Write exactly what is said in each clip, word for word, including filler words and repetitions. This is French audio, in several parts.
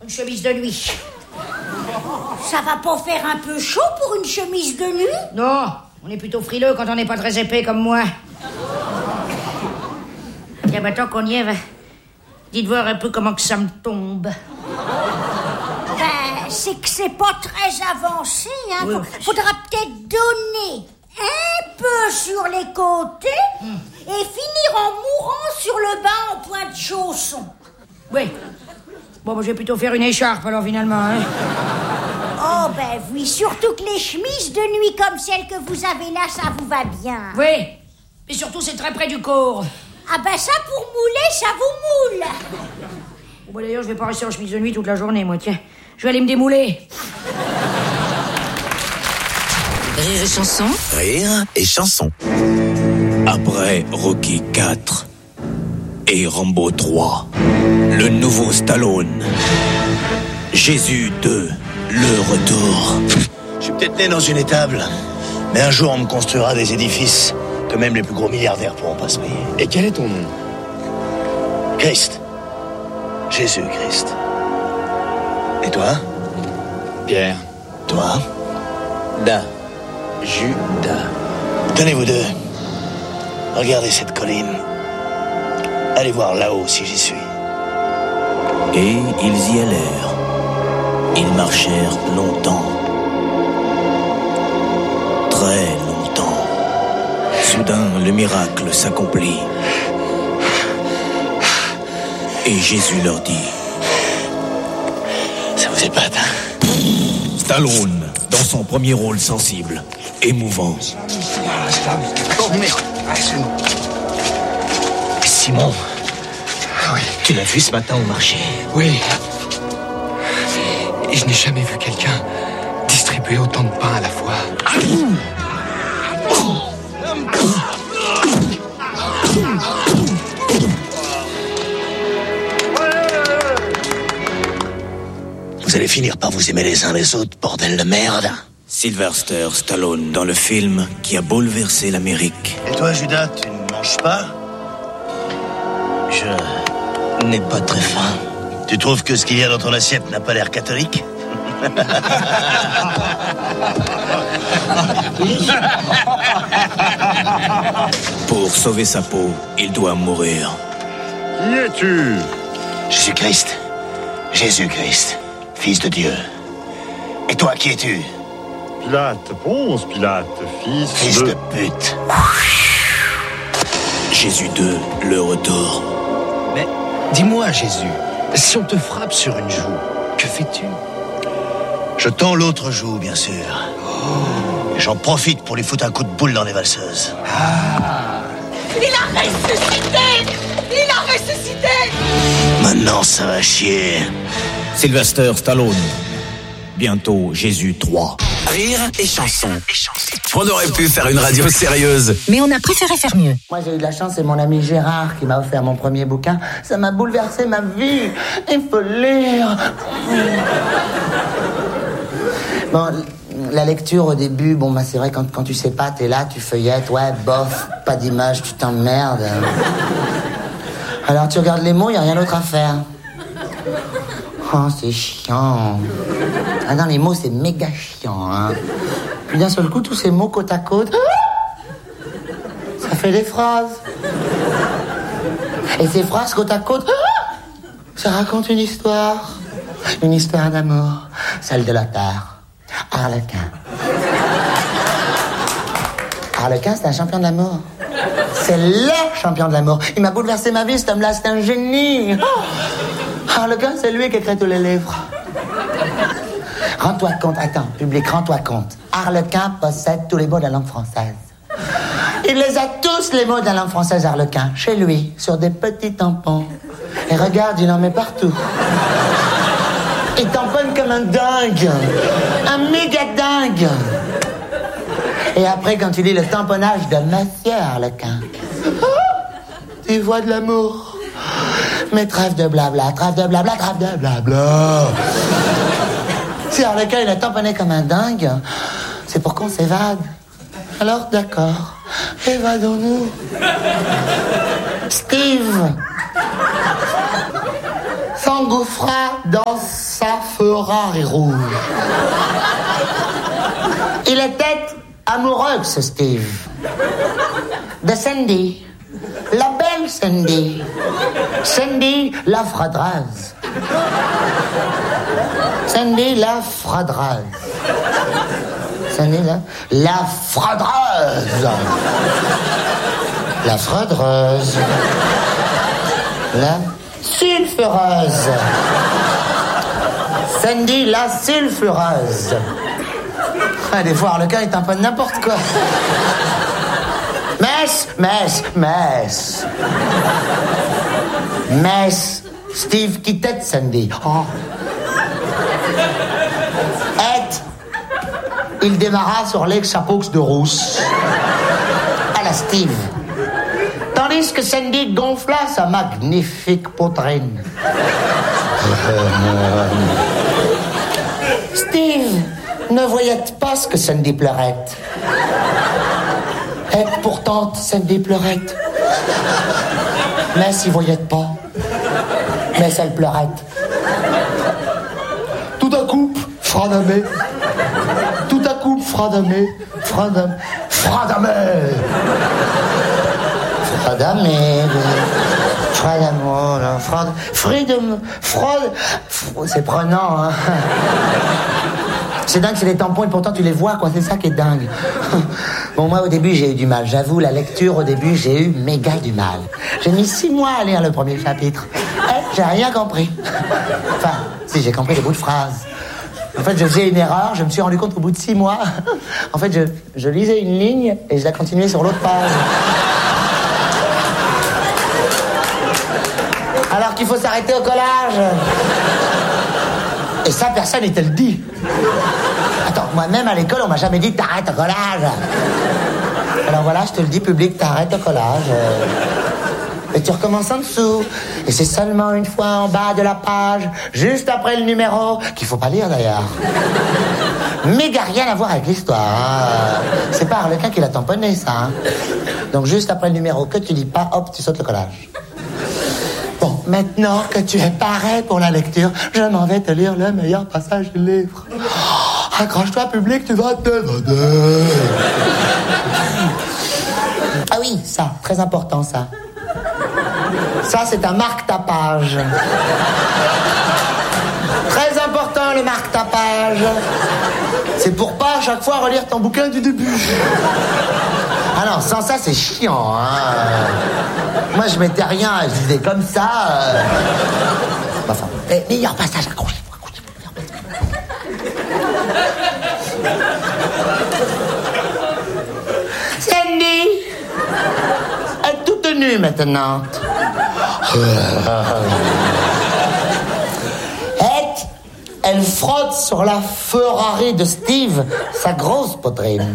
Une chemise de nuit. Ça va pas faire un peu chaud pour une chemise de nuit? Non, on est plutôt frileux quand on n'est pas très épais comme moi. Tiens, bah, tant qu'on y est, va... dites voir un peu comment que ça me tombe. Ben, c'est que c'est pas très avancé, hein. Oui. Faudra peut-être donner un peu sur les côtés hum. et finir en mourant sur le bas en point de chausson. Oui. Bon, bah, je vais plutôt faire une écharpe, alors, finalement, hein. Oh, ben oui, surtout que les chemises de nuit comme celle que vous avez là, ça vous va bien. Oui, mais surtout, c'est très près du corps. Ah ben ça, pour mouler, ça vous moule. Bon, bah, d'ailleurs, je vais pas rester en chemise de nuit toute la journée, moi, tiens. Je vais aller me démouler. Rire et chanson. Rire et chanson. Après Rocky quatre et Rambo trois, le nouveau Stallone, Jésus deux, le retour. Je suis peut-être né dans une étable, mais un jour on me construira des édifices que même les plus gros milliardaires pourront pas se payer. Et quel est ton nom? Christ. Jésus-Christ. Et toi? Pierre. Toi? Da. Judas. Tenez vous deux. Regardez cette colline. Allez voir là-haut si j'y suis. Et ils y allèrent. Ils marchèrent longtemps. Très longtemps. Soudain, le miracle s'accomplit. Et Jésus leur dit: ça vous épate, hein? Stallone, dans son premier rôle sensible, émouvant. Oh merde. Simon. Oui. Tu l'as vu ce matin au marché? Oui. Et je n'ai jamais vu quelqu'un distribuer autant de pain à la fois. Vous allez finir par vous aimer les uns les autres, bordel de merde. Sylvester Stallone dans le film qui a bouleversé l'Amérique. Et toi, Judas, tu ne manges pas? Je n'ai pas très faim. Tu trouves que ce qu'il y a dans ton assiette n'a pas l'air catholique? Pour sauver sa peau, il doit mourir. Qui es-tu? Jésus-Christ. Jésus-Christ, fils de Dieu. Et toi, qui es-tu? Pilate, Ponce Pilate, fils, fils de... de pute. Jésus deux, le retour. Mais dis-moi, Jésus, si on te frappe sur une joue, que fais-tu? Je tends l'autre joue, bien sûr. Oh. Et j'en profite pour lui foutre un coup de boule dans les valseuses. Ah. Il a ressuscité! Il a ressuscité! Maintenant, ça va chier. Sylvester Stallone. Bientôt, Jésus trois. Rire et chanson. On aurait pu faire une radio sérieuse, mais on a préféré faire mieux. Moi, j'ai eu de la chance, c'est mon ami Gérard qui m'a offert mon premier bouquin. Ça m'a bouleversé ma vie. Il faut lire. Bon, la lecture au début, bon, bah, c'est vrai, quand, quand tu sais pas, t'es là, tu feuillettes, ouais, bof, pas d'image, tu t'emmerdes. Alors, tu regardes les mots, y a rien d'autre à faire. Oh, c'est chiant. Ah non, les mots, c'est méga chiant, hein. Puis d'un seul coup, tous ces mots côte à côte, ça fait des phrases. Et ces phrases côte à côte, ça raconte une histoire. Une histoire d'amour. Celle de Lothar. Harlequin. Harlequin, c'est un champion de l'amour. C'est le champion de l'amour. Il m'a bouleversé ma vie, cet homme-là, c'est un génie. Harlequin, c'est lui qui écrit tous les livres. Rends-toi compte, attends, public, rends-toi compte. Harlequin possède tous les mots de la langue française. Il les a tous, les mots de la langue française, Harlequin, chez lui, sur des petits tampons. Et regarde, il en met partout. Il tamponne comme un dingue. Un méga dingue. Et après, quand tu lis le tamponnage de Monsieur Harlequin, tu vois de l'amour. Mais trêve de blabla, trêve de blabla, trêve de blabla. Si Harlequin, il a tamponné comme un dingue, c'est pour qu'on s'évade. Alors, d'accord, évadons-nous. Steve, sans s'engouffra dans sa Ferrari rouge. Il était amoureux, ce Steve, de Sandy, la belle Sandy, Sandy la fraudreuse, Sandy la fraudreuse, Sandy la, la fraudreuse, la fraudreuse, la sulfureuse, Sandy la sulfureuse. Ah, des fois, Harlequin est un peu n'importe quoi. Mess, mess, mess. Mess. Steve quittait Sandy. Oh. Et il démarra sur l'ex-chapeaux de rousse. À la Steve. Tandis que Sandy gonfla sa magnifique poitrine. Steve ne voyait pas ce que Sandy pleurait. Et pourtant, Sandy pleurait. Mais s'il voyait pas. Mais elle pleurait. Tout à coup, fradamé. Tout à coup, fradamé. Fradamé. Fradamé. Fradamé. Fradamé. Frad... Freedom. Fraude. C'est prenant, hein. C'est dingue, c'est des tampons et pourtant tu les vois, quoi. C'est ça qui est dingue. Bon, moi, au début, j'ai eu du mal. J'avoue, la lecture, au début, j'ai eu méga du mal. J'ai mis six mois à lire le premier chapitre. Et j'ai rien compris. Enfin, si, j'ai compris des bouts de phrases. En fait, je faisais une erreur. Je me suis rendu compte au bout de six mois. En fait, je, je lisais une ligne et je la continuais sur l'autre page. Alors qu'il faut s'arrêter au collage. Et ça, personne ne te le dit. Attends, moi-même à l'école, on m'a jamais dit t'arrêtes au collage. Alors voilà, je te le dis, public, t'arrêtes au collage. Et tu recommences en dessous. Et c'est seulement une fois en bas de la page, juste après le numéro, qu'il faut pas lire d'ailleurs. Mais il a rien à voir avec l'histoire. Hein. C'est pas Harlequin qui l'a tamponné, ça. Hein. Donc juste après le numéro que tu lis pas, hop, tu sautes le collage. Bon, maintenant que tu es paré pour la lecture, je m'en vais te lire le meilleur passage du livre. Oh, accroche-toi, public, tu vas te donner. Ah oui, ça, très important, ça. Ça, c'est un marque-tapage. Très important, le marque-tapage. C'est pour pas à chaque fois relire ton bouquin du début. Ah non, sans ça, c'est chiant, hein. Moi, je mettais rien, je disais comme ça. Euh... Enfin, eh, meilleur passage, accrochez-vous, accrochez-vous, meilleur passage. Sandy est toute nue maintenant. Et elle frotte sur la Ferrari de Steve sa grosse poitrine.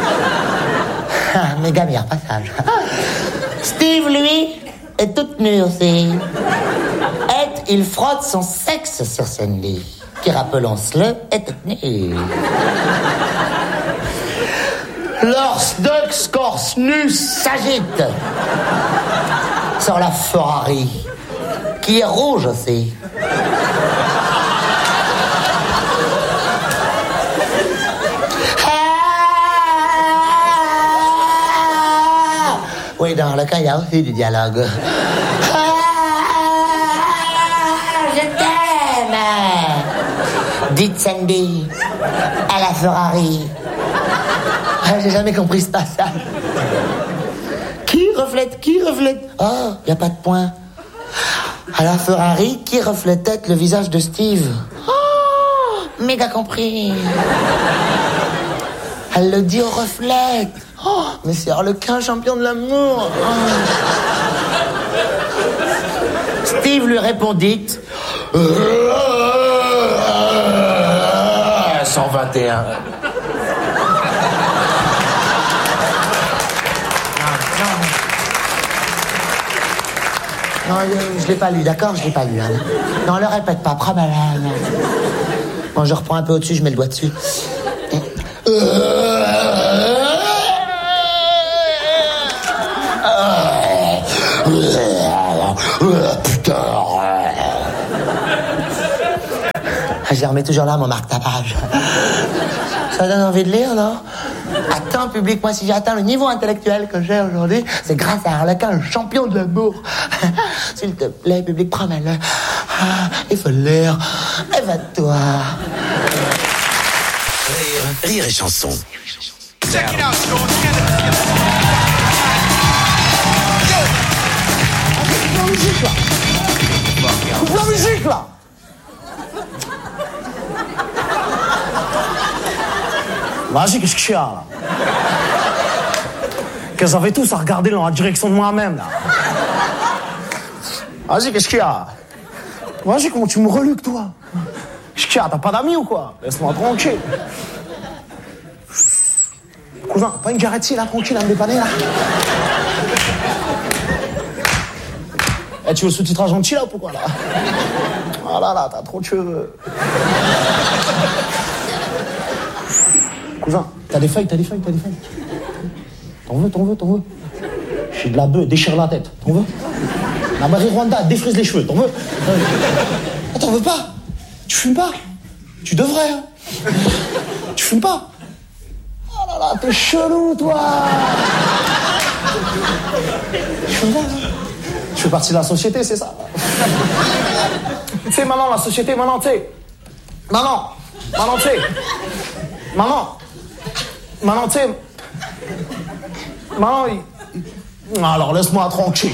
Méga meilleur passage. Steve, lui, est toute nue aussi. Et il frotte son sexe sur Sandy, qui, rappelons-le, est toute nue. Leurs deux scorces nus s'agitent sur la Ferrari, qui est rouge aussi. Oui, dans le cas, il y a aussi du dialogue. Ah, je t'aime, dit Sandy à la Ferrari. Ah, j'ai jamais compris ce passage. Qui reflète, qui reflète? Oh, il n'y a pas de point. À la Ferrari, qui reflétait le visage de Steve? Oh, méga compris. Elle le dit au reflet. Oh, mais c'est Harlequin, champion de l'amour. Oh. Steve lui répondit cent vingt et un. Non, je l'ai pas lu, d'accord? Je l'ai pas lu. Hein. Non, le répète pas, prends malade. Bon, je reprends un peu au-dessus, je mets le doigt dessus. Putain. Je les remets toujours là, mon marque-tapage. Ça donne envie de lire, non? Attends, public, moi, si j'atteins le niveau intellectuel que j'ai aujourd'hui, c'est grâce à Harlequin, le champion de l'amour. S'il te plaît, public, promets-le. Ah, il faut le lire. Évade-toi. Rire, rire et chanson. Check it out, Sean. Coupe la musique, là. Coupe la musique, là. Vas-y, qu'est-ce qu'il y a, là? Qu'elles avaient tous à regarder dans la direction de moi-même, là. Vas-y, qu'est-ce qu'il y a? Vas-y, comment tu me reluques, toi? Qu'est-ce qu'il y a? T'as pas d'amis ou quoi? Laisse-moi tranquille. Cousin, pas une garette là, tranquille, à me dépanner, là. Eh, tu veux le sous-titrage gentil, là, ou pourquoi, là? Ah là là, t'as trop de cheveux. Cousin, t'as des feuilles, t'as des feuilles, t'as des feuilles. T'en veux, t'en veux, t'en veux. J'ai de la bœuf, déchire la tête. T'en veux? La Marie-Rwanda, défrise les cheveux. T'en veux? Ah, t'en veux pas? Tu fumes pas? Tu devrais, hein. Tu fumes pas? Oh là là, t'es chelou, toi. Tu fumes pas, hein? Tu fais partie de la société, c'est ça? Tu sais, maintenant, la société, maintenant, tu sais. Maintenant, maintenant, tu sais. Maintenant, maintenant, tu sais. Maintenant, il... Alors, laisse-moi tranquille.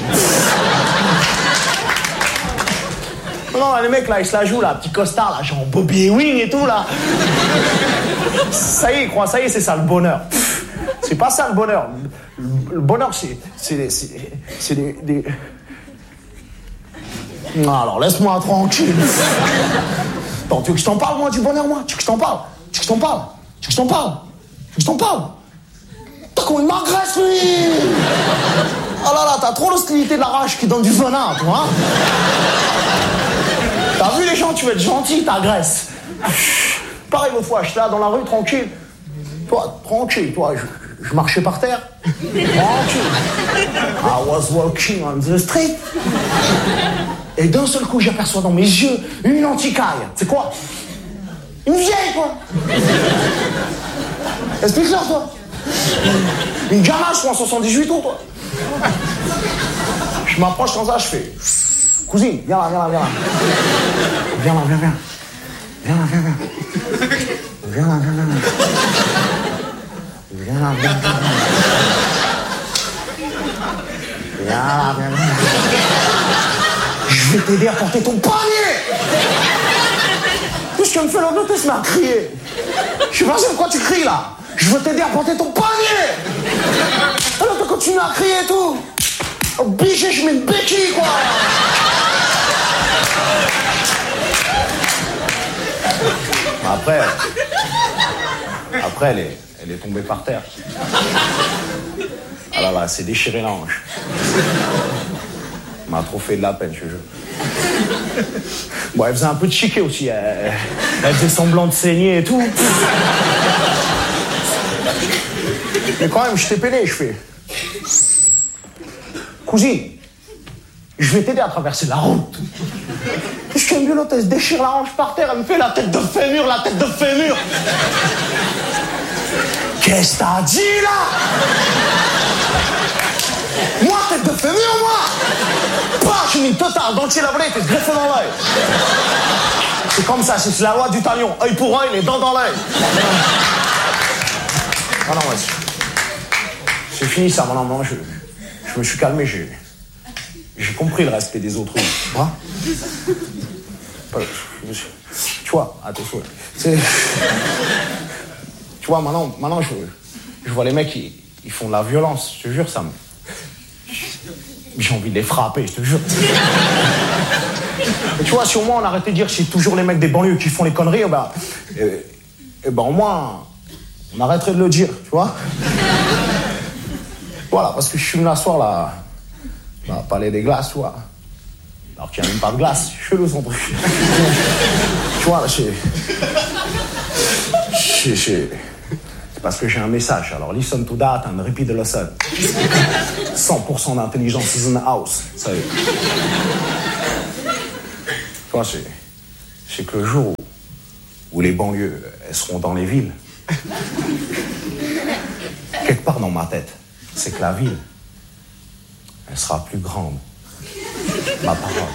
Non, les mecs, là, ils se la jouent, là, petit costard, là, genre Bobby Ewing et tout, là. Ça y est, ils croient, ça y est, c'est ça, le bonheur. C'est pas ça, le bonheur. Le bonheur, c'est... C'est, c'est, c'est des... des... Non, alors, laisse-moi tranquille. Attends, tu veux que je t'en parle, moi, du bonheur, moi? Tu veux que je t'en parle? Tu veux que je t'en parle? Tu veux que je t'en parle? Tu veux que je t'en parle? T'as comment il m'agresse, lui? Oh là là, t'as trop l'hostilité de la rage qui donne du venin, toi, hein? T'as vu les gens, tu veux être gentil, t'agresses. Pareil, l'autre fois, j'étais là dans la rue, tranquille. Toi, tranquille, toi, je, je marchais par terre. Tranquille. I was walking on the street. Et d'un seul coup, j'aperçois dans mes yeux une anticaille. C'est quoi? Une vieille, quoi. Explique-leur, toi. Une gamache, moi, soixante-dix-huit ans, toi. Je m'approche comme ça, je fais... Cousine, viens là, viens là, viens là. Viens là, viens, viens. Viens là, viens, viens. Viens là, viens, viens. Viens là, viens, viens. Viens là, viens, viens. Je vais t'aider à porter ton panier. Tout ce que me fait l'hôtesse m'a crié. Je sais pas pourquoi tu cries là. Je veux t'aider à porter ton panier. Alors tu continues à crier et tout. Oh biché, je mets une béquille quoi. Après, après elle est, elle est tombée par terre. Ah là là, c'est déchiré la hanche. Elle m'a trop fait de la peine, je te jure. Bon, elle faisait un peu de chiquet aussi. Elle, elle faisait semblant de saigner et tout. Mais quand même, je t'ai peiné, je fais... Cousine, je vais t'aider à traverser la route. Je t'aime bien l'autre, elle se déchire la hanche par terre, elle me fait la tête de fémur, la tête de fémur. Qu'est-ce que t'as dit, là? Moi, tête de fémur, moi? Pas, je mets une totale, dentier la vraie, t'es greffé dans l'œil. C'est comme ça, c'est la loi du talion. Œil pour œil, les dents dans l'œil. Ah non, ouais, c'est fini ça, maintenant, maintenant je, je me suis calmé, j'ai, j'ai compris le respect des autres. Hein? Tu vois, attention, c'est... Tu vois, maintenant, maintenant je, je vois les mecs, ils, ils font de la violence, je te jure, ça me... J'ai envie de les frapper, je te jure. Et tu vois, si au moins on arrêtait de dire que c'est toujours les mecs des banlieues qui font les conneries, bah, et, et ben au moins, on arrêterait de le dire, tu vois. Voilà, parce que je suis venu l'asseoir là, là, Palais des Glaces, tu vois. Alors qu'il n'y a même pas de glace, chelou son truc. Tu vois, là, j'ai... j'ai... j'ai... C'est parce que j'ai un message, alors listen to that and repeat the lesson. cent pour cent d'intelligence is in the house, ça y est. Tu vois, c'est... c'est que le jour où Ou les banlieues, elles seront dans les villes. Quelque part dans ma tête, c'est que la ville, elle sera plus grande. Ma parole.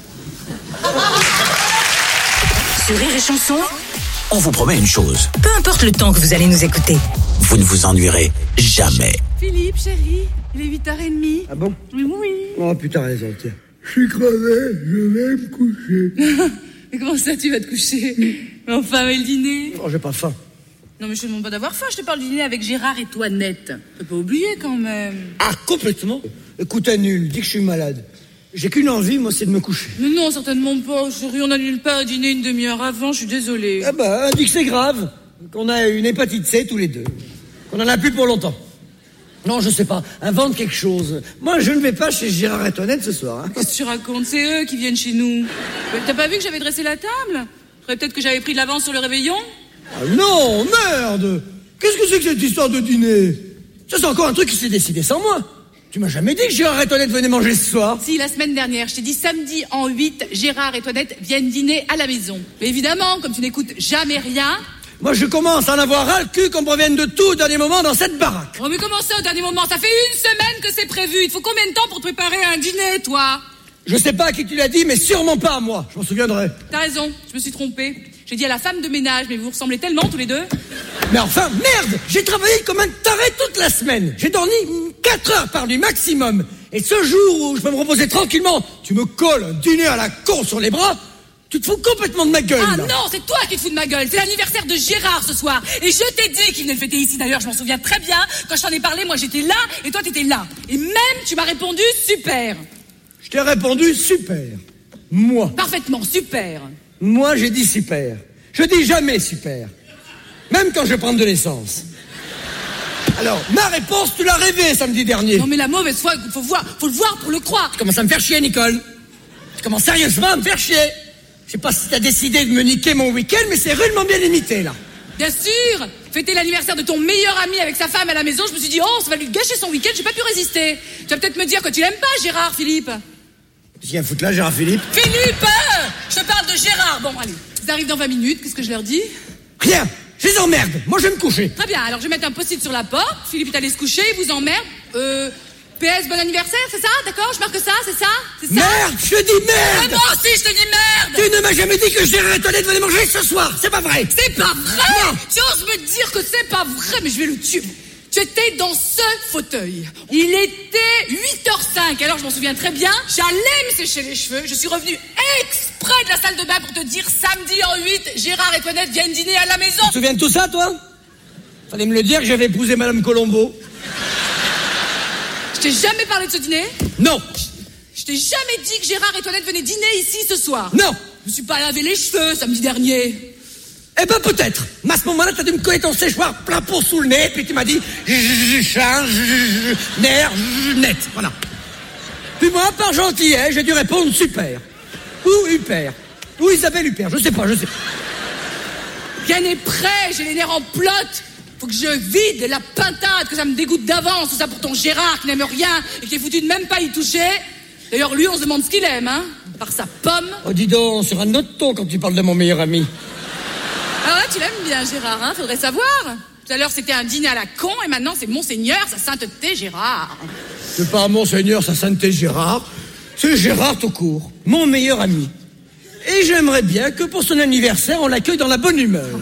Sur Rire et Chanson, On vous promet une chose, peu importe le temps que vous allez nous écouter. vous ne vous ennuierez jamais. Philippe, chérie, il est huit heures trente. Ah bon? Oui, oui. Oh putain, raison, tiens. Je suis crevé, je vais me coucher. Mais comment ça, tu vas te coucher? Mais enfin, mais le dîner? Oh, j'ai pas faim. Non, mais je te demande pas d'avoir faim, je te parle du dîner avec Gérard et Toinette. Faut pas oublier quand même. Ah, complètement. Écoute, annule, dis que je suis malade. J'ai qu'une envie, moi, c'est de me coucher. Mais non, certainement pas, chérie, on n'annule pas un dîner une demi-heure avant, je suis désolée. Ah bah, dis que c'est grave. Qu'on a une hépatite C tous les deux. Qu'on en a plus pour longtemps. Non, je sais pas, invente quelque chose. Moi, je ne vais pas chez Gérard et Toinette ce soir. Hein. Qu'est-ce que tu racontes? C'est eux qui viennent chez nous. T'as pas vu que j'avais dressé la table? Peut-être que j'avais pris de l'avance sur le réveillon? Ah non, merde! Qu'est-ce que c'est que cette histoire de dîner? Ça, c'est encore un truc qui s'est décidé sans moi. Tu m'as jamais dit que Gérard et Toinette venaient manger ce soir? Si, la semaine dernière, je t'ai dit samedi en huit, Gérard et Toinette viennent dîner à la maison. Mais évidemment, comme tu n'écoutes jamais rien... Moi, je commence à en avoir ras le cul qu'on me revienne de tout au dernier moment dans cette baraque. Oh, mais comment ça, au dernier moment? Ça fait une semaine que c'est prévu. Il te faut combien de temps pour te préparer un dîner, toi? Je sais pas à qui tu l'as dit, mais sûrement pas à moi. Je m'en souviendrai. T'as raison, je me suis trompée. J'ai dit à la femme de ménage, mais vous ressemblez tellement tous les deux. Mais enfin, merde! J'ai travaillé comme un taré toute la semaine. J'ai dormi quatre heures par nuit maximum. Et ce jour où je peux me reposer tranquillement, tu me colles un dîner à la con sur les bras, tu te fous complètement de ma gueule. Ah là. non, c'est toi qui te fous de ma gueule. C'est l'anniversaire de Gérard ce soir. Et je t'ai dit qu'il venait le fêter ici. D'ailleurs, je m'en souviens très bien. Quand je t'en ai parlé, moi j'étais là et toi t'étais là. Et même, tu m'as répondu super. Je t'ai répondu super. Moi. Parfaitement, super. Moi, j'ai dit super. Je dis jamais super. Même quand je prends de l'essence. Alors, ma réponse, tu l'as rêvée samedi dernier. Non mais la mauvaise foi, écoute, faut voir, faut le voir pour le croire. Tu commences à me faire chier, Nicole. Tu commences sérieusement à me faire chier. Je sais pas si t'as décidé de me niquer mon week-end, mais c'est rudement bien limité, là. Bien sûr. Fêter l'anniversaire de ton meilleur ami avec sa femme à la maison, je me suis dit, oh, ça va lui gâcher son week-end, j'ai pas pu résister. Tu vas peut-être me dire que tu l'aimes pas, Gérard, Philippe. Qu'est-ce qu'il y a à foutre là, Gérard Philippe? Philippe euh, Je te parle de Gérard. Bon, allez, ils arrivent dans vingt minutes, qu'est-ce que je leur dis? Rien. Je les emmerde. Moi, je vais me coucher. Très bien, alors je vais mettre un post-it sur la porte. Philippe est allé se coucher, il vous emmerde. Euh... P S, bon anniversaire, c'est ça? D'accord, je marque ça, c'est ça? C'est ça? Merde, je te dis merde! Mais moi aussi, je te dis merde! Tu ne m'as jamais dit que Gérard et Toinette venaient manger ce soir, c'est pas vrai! C'est pas vrai! Non. Tu oses me dire que c'est pas vrai, mais je vais le tuer. Tu étais dans ce fauteuil. Il était huit heures cinq, alors je m'en souviens très bien. J'allais me sécher les cheveux, je suis revenue exprès de la salle de bain pour te dire samedi en huit, Gérard et Toinette viennent dîner à la maison. Tu te souviens de tout ça, toi? Fallait me le dire que j'avais épousé Madame Colombo. Je t'ai jamais parlé de ce dîner? Non. Je t'ai jamais dit que Gérard et Toinette venaient dîner ici ce soir? Non. Je me suis pas lavé les cheveux samedi dernier. Eh ben peut-être. Mais à ce moment-là, t'as dû me coller ton séchoir plein pot sous le nez, puis tu m'as dit charge, nerf, net. Voilà. Puis moi, par gentillet, j'ai dû répondre super. Ou Huppert. Ou Isabelle Huppert, je sais pas, je sais pas. Rien n'est prêt, j'ai les nerfs en plotte. Faut que je vide la pintade, que ça me dégoûte d'avance, tout ça pour ton Gérard qui n'aime rien et qui est foutu de même pas y toucher. D'ailleurs, lui, on se demande ce qu'il aime, hein, par sa pomme. Oh, dis donc, sur un autre ton quand tu parles de mon meilleur ami. Ah ouais, tu l'aimes bien, Gérard, hein, faudrait savoir. Tout à l'heure, c'était un dîner à la con, et maintenant, c'est Monseigneur, sa sainteté, Gérard. C'est pas Monseigneur, sa sainteté, Gérard. C'est Gérard tout court, mon meilleur ami. Et j'aimerais bien que pour son anniversaire, on l'accueille dans la bonne humeur.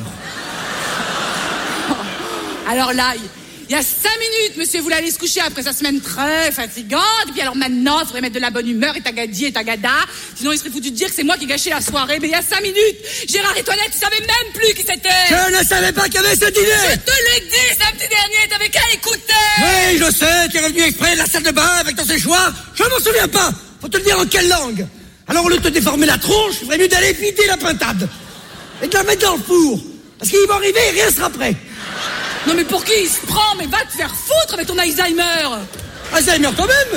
Alors là, il y a cinq minutes, monsieur voulait aller se coucher après sa semaine très fatigante. Et puis alors maintenant, il faudrait mettre de la bonne humeur et tagadi et tagada. Sinon, il serait foutu de dire que c'est moi qui ai gâché la soirée. Mais il y a cinq minutes, Gérard et Toinette, tu savais même plus qui c'était. Je ne savais pas qu'il y avait ce dîner. Je te l'ai dit samedi dernier, t'avais qu'à écouter. Oui, je sais, tu es revenu exprès de la salle de bain avec ton séchoir. Je m'en souviens pas. Faut te le dire en quelle langue. Alors au lieu de te déformer la tronche, il ferait mieux d'aller vider la pintade. Et de la mettre dans le four. Parce qu'il va arriver et rien sera prêt. Non mais pour qui il se prend? Mais va te faire foutre avec ton Alzheimer. Alzheimer toi-même.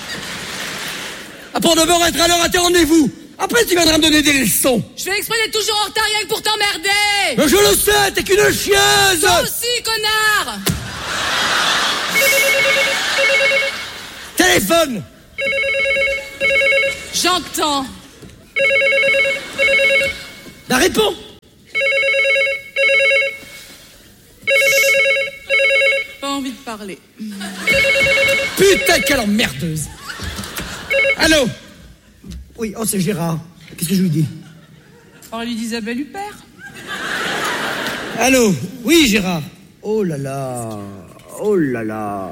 Après d'abord être à l'heure à tes rendez-vous. Après tu viendras me donner des leçons. Je fais exprès d'être toujours en retard rien que pour t'emmerder. Mais je le sais, t'es qu'une chieuse. Toi aussi, connard. Téléphone. J'entends. La réponse. envie de parler. Putain, quelle emmerdeuse. Allô? Oui, oh, c'est Gérard. Qu'est-ce que je lui dis? Parle-lui d'Isabelle Huppert. Allô? Oui, Gérard. Oh là là. Oh là là.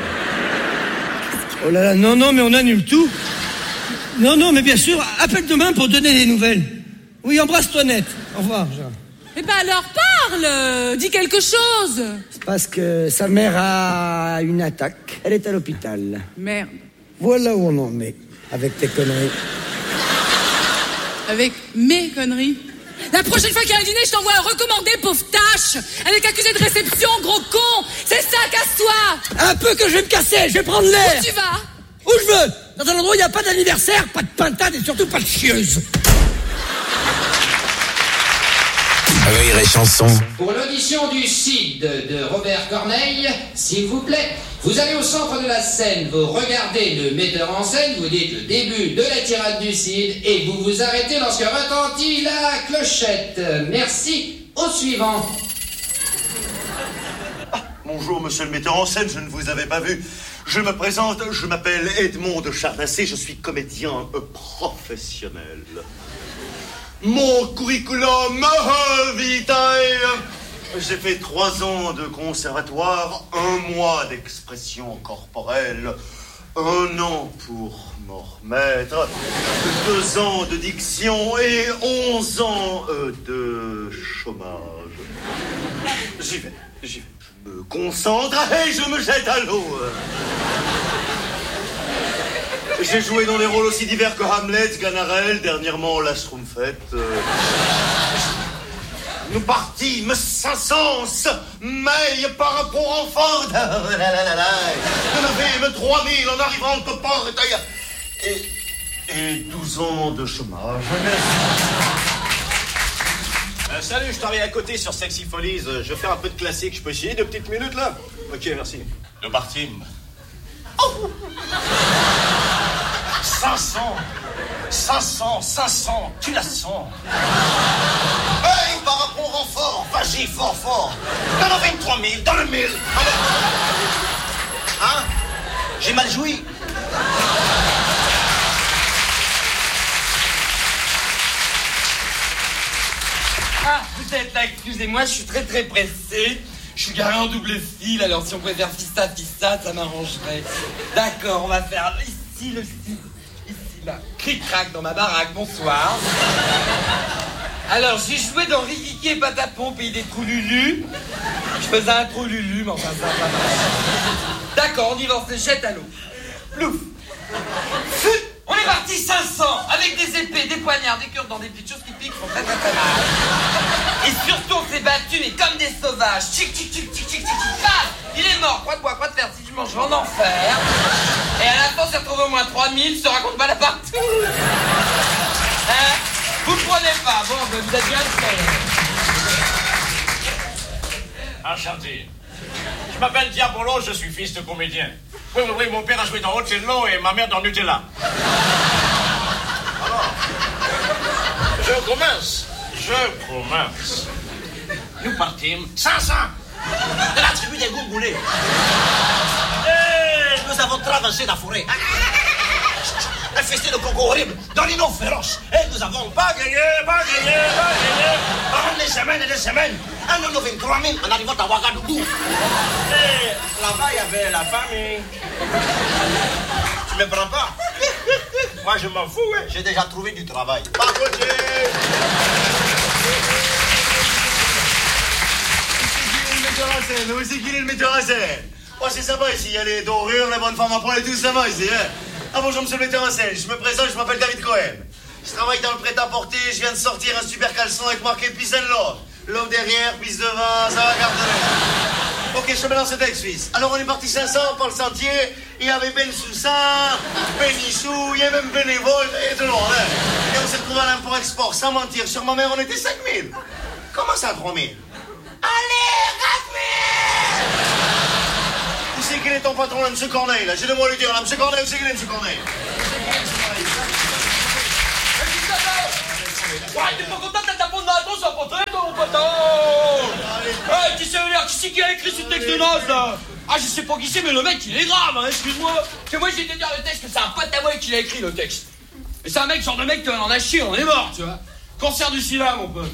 Oh là là. Non, non, mais on annule tout. Non, non, mais bien sûr, appelle demain pour donner des nouvelles. Oui, embrasse-toi net. Au revoir, Gérard. Eh ben alors, parle! Dis quelque chose! C'est parce que sa mère a une attaque. Elle est à l'hôpital. Merde. Voilà où on en est, avec tes conneries. Avec mes conneries? La prochaine fois qu'il y a un dîner, je t'envoie un recommandé, pauvre tâche! Avec accusé de réception, gros con! C'est ça, casse-toi! Un peu que je vais me casser, je vais prendre l'air! Où tu vas? Où je veux! Dans un endroit où il n'y a pas d'anniversaire, pas de pintade et surtout pas de chieuse. Rire et chanson. Pour l'audition du Cid de Robert Corneille, s'il vous plaît, vous allez au centre de la scène, vous regardez le metteur en scène, vous dites le début de la tirade du Cid et vous vous arrêtez lorsque retentit la clochette. Merci. Au suivant. Ah, bonjour, monsieur le metteur en scène, je ne vous avais pas vu. Je me présente, je m'appelle Edmond de Charnassé, je suis comédien professionnel. Mon curriculum vitae. J'ai fait trois ans de conservatoire, un mois d'expression corporelle, un an pour m'en remettre, deux ans de diction et onze ans euh, de chômage. J'y vais, j'y vais. Je me concentre et je me jette à l'eau. J'ai joué dans des rôles aussi divers que Hamlet, Ganarelle, dernièrement la Schtroumpfette. Euh... Nous partîmes sans sens, mais par rapport en Ford. Nous avons trois mille en arrivant de porte. Et, et douze ans de chômage. Euh, salut, je travaille à côté sur Sexy Follies. Je vais faire un peu de classique. Je peux essayer deux petites minutes là? Ok, merci. Nous partîmes. Oh. cinq cents, cinq cents, cinq cents, tu la sens. Hey, par rapport au renfort, vas-y, fort, fort. Dans le vingt-trois mille, dans le mille. Hein? J'ai mal joui. Ah, vous êtes là, excusez-moi, je suis très très pressé. Je suis garé en double fil, alors si on pouvait faire fista fista, ça m'arrangerait. D'accord, on va faire ici le style. Là, cric-crac dans ma baraque, bonsoir. Alors, j'ai joué dans Rikiki et Patapon, pays des trous Lulu. Je faisais un trou Lulu, mais enfin, ça va pas marcher. D'accord, on y va, on se jette à l'eau. Plouf. On est parti cinq cents, avec des épées, des poignards, des cures dans des petites choses qui piquent, sont très très très mal. Et surtout, on s'est battus, mais comme des sauvages. Tchic, tchic, tchic, tchic, tchic, tchic, paf. Il est mort, quoi de bois, quoi de fer, si je mange, je vais en enfer. Et à la fin, on s'est retrouvé au moins trois mille, se raconte mal à partout. Hein? Vous ne prenez pas, bon, ben, vous êtes bien fait. Enchanté. Je m'appelle Diabolo, je suis fils de comédien. Oui, oui, oui, mon père a joué dans Ocello et ma mère dans Nutella. Alors, je commence, je commence. Nous partîmes cinq cents de la tribu des Gourgoulés. Et nous avons traversé la forêt. Un festin de coco horrible, dans les noms féroces. Et nous avons pas gagné, pas gagné, pas gagné. Pendant des semaines et des semaines. Un an de vingt-trois mille en arrivant à Ouagadougou. Et là-bas, il y avait la famille. Tu me prends pas? Moi, je m'en fous, hein. J'ai déjà trouvé du travail. Pas côté. Où c'est qu'il est le metteur en scène? Oh, c'est sympa ici, il y a les dorures, les bonnes femmes à poil et tout, ça va ici, hein. Ah bonjour, monsieur le metteur en scène, je me présente, je m'appelle David Cohen. Je travaille dans le prêt-à-porter, je viens de sortir un super caleçon avec marqué Peace and Love. Love derrière, peace devant, ça va garder. Ok, je te lance ce texte, fils. Alors on est parti cinq cents par le sentier, il y avait Ben Soussan, Ben Issou, il y avait même Bénévole et tout le monde, hein. Et on s'est retrouvé à l'import-export, sans mentir, sur ma mère on était cinq mille. Comment ça, trois mille? Allez, quatre mille! Où c'est qu'il est ton patron, là, monsieur Corneille, là? J'ai deux mots à lui dire, là, monsieur Corneille, où c'est qu'il est, monsieur Corneille? Ouais, t'es pas content d'être à fond de la ton, ça poteau, mon poteau! Hey, qui c'est l'air? Qui c'est qui a écrit ce texte de naze, là? Ah, je sais pas qui c'est, mais le mec, il est grave, hein, excuse-moi. Parce que moi, j'ai été dire le texte que c'est un pote à moi qui l'a écrit, le texte. Et c'est un mec, genre de mec, on en a chié, on est mort, tu vois. Cancer du sida, mon pote.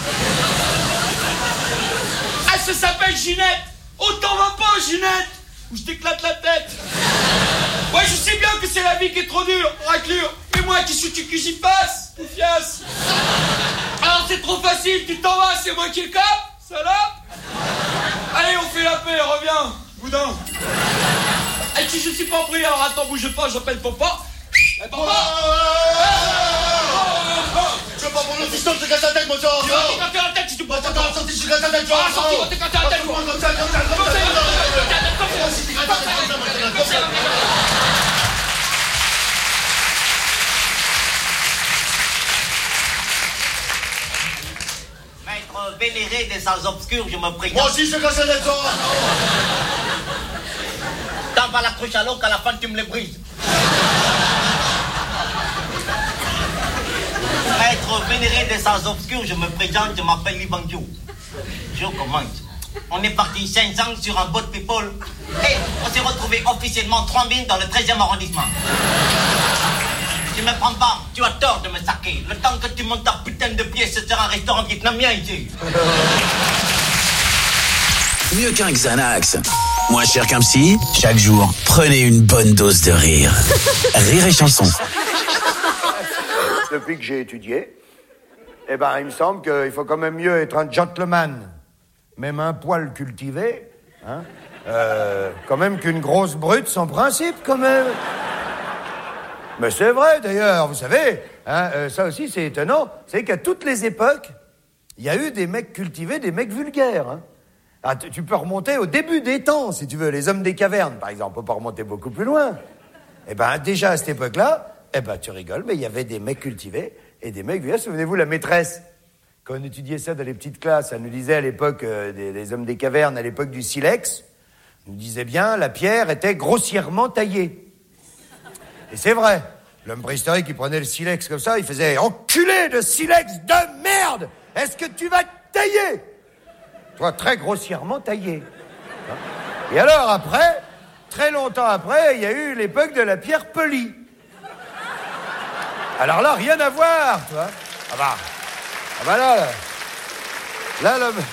Ah, ça s'appelle Ginette. Oh, t'en vas pas, Ginette, ou je t'éclate la tête. Ouais, je sais bien que c'est la vie qui est trop dure, raclure. Et moi, qu'est-ce que tu que j'y passe, poufiasse? Alors, c'est trop facile, tu t'en vas, c'est moi qui le cap, salope. Allez, on fait la paix, reviens, boudin. Et si je suis pas pris, alors attends, bouge pas, j'appelle papa. Eh, papa. Je veux pas pour le fiston, je te casse la tête, mon genre. Tu vas t'éclater la tête si tu peux. Attends, attends, sorti, je te casse la tête, tu Ah, sorti, va t'éclater la tête, quoi. Comme ça, comme ça, comme ça, comme ça. Maître vénéré des salles obscures, je me présente. Moi aussi, je te casse la tête, toi. T'en vas la cruche à l'eau qu'à la fin tu me les brises. Maître vénéré des salles obscures, je me présente, je m'appelle Libandio. Je commence. On est parti cinq cents sur un boat people et on s'est retrouvé officiellement trois mille dans le treizième arrondissement. Tu me prends pas, tu as tort de me saquer. Le temps que tu montes ta putain de pied, ce sera un restaurant vietnamien ici. Mieux qu'un Xanax. Moins cher qu'un psy, chaque jour, prenez une bonne dose de rire. Rire et chanson. Depuis que j'ai étudié, eh ben, il me semble qu'il faut quand même mieux être un gentleman, même un poil cultivé, hein, euh, quand même qu'une grosse brute sans principe, quand même. Mais c'est vrai, d'ailleurs, vous savez, hein, euh, ça aussi, c'est étonnant. Vous savez qu'à toutes les époques, il y a eu des mecs cultivés, des mecs vulgaires, hein. Ah, tu, tu peux remonter au début des temps, si tu veux, les hommes des cavernes, par exemple, on peut pas remonter beaucoup plus loin. Eh ben, déjà, à cette époque-là, eh ben, tu rigoles, mais il y avait des mecs cultivés et des mecs vulgaires. Souvenez-vous, la maîtresse, quand on étudiait ça dans les petites classes, elle nous disait à l'époque euh, des, des hommes des cavernes, à l'époque du silex, elle nous disait bien, la pierre était grossièrement taillée. Et c'est vrai, l'homme préhistorique qui prenait le silex comme ça, il faisait « Enculé de silex de merde! Est-ce que tu vas te tailler ?» Toi, très grossièrement taillé. Et alors après, très longtemps après, il y a eu l'époque de la pierre polie. Alors là, rien à voir, tu vois. Ah bah, ah bah là, là, là, l'homme...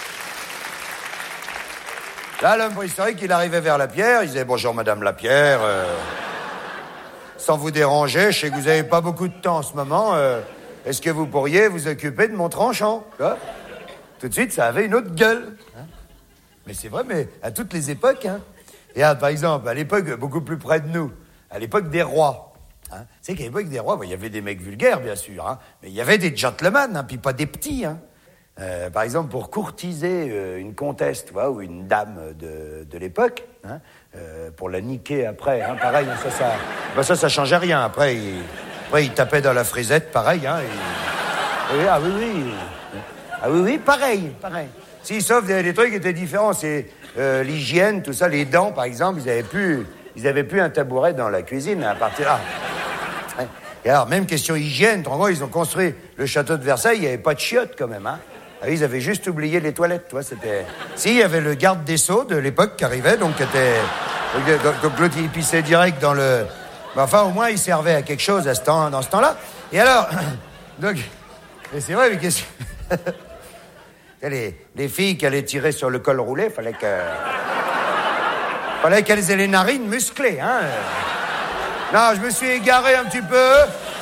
Là, l'homme préhistorique, il arrivait vers la pierre, il disait « Bonjour, madame la pierre, euh, sans vous déranger, je sais que vous n'avez pas beaucoup de temps en ce moment, euh, est-ce que vous pourriez vous occuper de mon tranchant ?» Tu vois ? Tout de suite, ça avait une autre gueule. Hein. Mais c'est vrai, mais à toutes les époques. Hein. Regarde, par exemple, à l'époque, beaucoup plus près de nous, à l'époque des rois. Hein. C'est qu'à l'époque des rois, il bon, y avait des mecs vulgaires, bien sûr, hein, mais il y avait des gentlemen, hein, puis pas des petits. Hein. Euh, par exemple, pour courtiser euh, une comtesse, tu vois, ou une dame de, de l'époque, hein, euh, pour la niquer après, hein, pareil, hein, ça, ça, ben ça, ça changeait rien. Après, il, après, il tapait dans la frisette, pareil. Hein, et, et, ah oui, oui. Ah oui, oui, pareil, pareil. Si, sauf des, des trucs qui étaient différents, c'est euh, l'hygiène, tout ça, les dents, par exemple, ils avaient plus, ils avaient plus un tabouret dans la cuisine à partir là. Et alors, même question hygiène, ils ont construit le château de Versailles, il n'y avait pas de chiottes quand même, hein. Ils avaient juste oublié les toilettes, toi, c'était... Si, il y avait le garde des Sceaux de l'époque qui arrivait, donc qui était... Donc l'autre, il pissait direct dans le... Mais enfin, au moins, il servait à quelque chose à ce temps, dans ce temps-là. Et alors... Donc... Et c'est vrai, mais qu'est-ce que... Les, les filles qui allaient tirer sur le col roulé, fallait que... Fallait qu'elles aient les narines musclées, hein. Non, je me suis égaré un petit peu.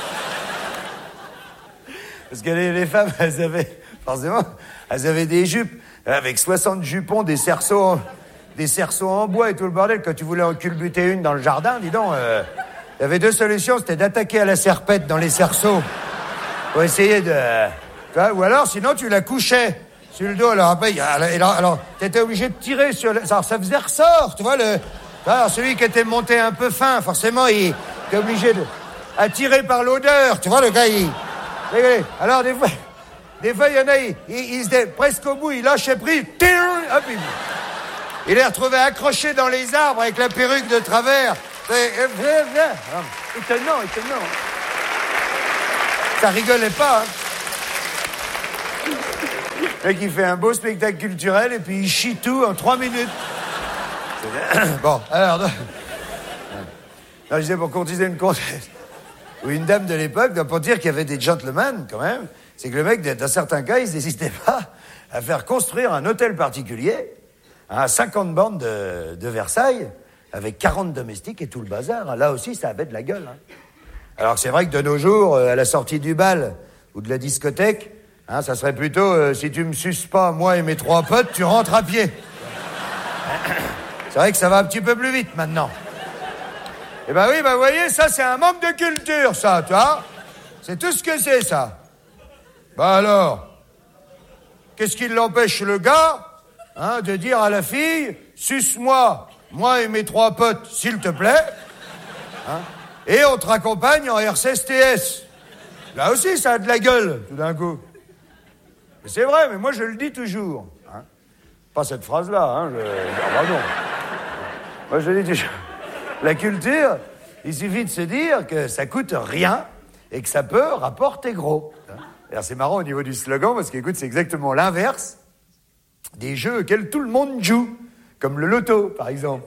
Parce que les, les femmes, elles avaient... Forcément, elles avaient des jupes avec soixante jupons, des cerceaux, en, des cerceaux en bois et tout le bordel. Quand tu voulais en culbuter une dans le jardin, dis donc, euh, il y avait deux solutions. C'était d'attaquer à la serpette dans les cerceaux pour essayer de... Tu vois, ou alors, sinon, tu la couchais sur le dos. Alors, après, alors, alors t'étais obligé de tirer sur le... Alors, ça faisait ressort, tu vois, le... Alors, celui qui était monté un peu fin, forcément, il était obligé de... à tirer par l'odeur, tu vois, le gars, il... Alors, des fois... Des fois, il y en a, il, il, il se dé... presque au bout, il lâchait prise, hop, il... il les retrouvait accrochés dans les arbres avec la perruque de travers. Étonnant, étonnant. Ça rigolait pas, hein. Le mec, il fait un beau spectacle culturel et puis il chie tout en trois minutes. Bon, alors... Non, je disais, pour courtiser une comtesse ou une dame de l'époque, pour dire qu'il y avait des gentlemen, quand même, c'est que le mec, dans certains cas, ils n'hésitaient pas à faire construire un hôtel particulier à cinquante bornes de, de Versailles, avec quarante domestiques et tout le bazar. Là aussi, ça avait de la gueule. Hein. Alors c'est vrai que de nos jours, à la sortie du bal ou de la discothèque, hein, ça serait plutôt, euh, si tu me suces pas, moi et mes trois potes, tu rentres à pied. C'est vrai que ça va un petit peu plus vite maintenant. Eh ben oui, ben vous voyez, ça c'est un manque de culture, ça, tu vois. C'est tout ce que c'est, ça. Ben alors, qu'est-ce qui l'empêche, le gars, hein, de dire à la fille, suce-moi, moi et mes trois potes, s'il te plaît, hein, et on te raccompagne en R C S T S. Là aussi, ça a de la gueule, tout d'un coup. Mais c'est vrai, mais moi je le dis toujours. Hein. Pas cette phrase-là, hein, je... Ah, bah non. Moi je le dis toujours. La culture, il suffit de se dire que ça coûte rien et que ça peut rapporter gros. Alors c'est marrant au niveau du slogan parce qu'écoute, c'est exactement l'inverse des jeux auxquels tout le monde joue, comme le loto, par exemple.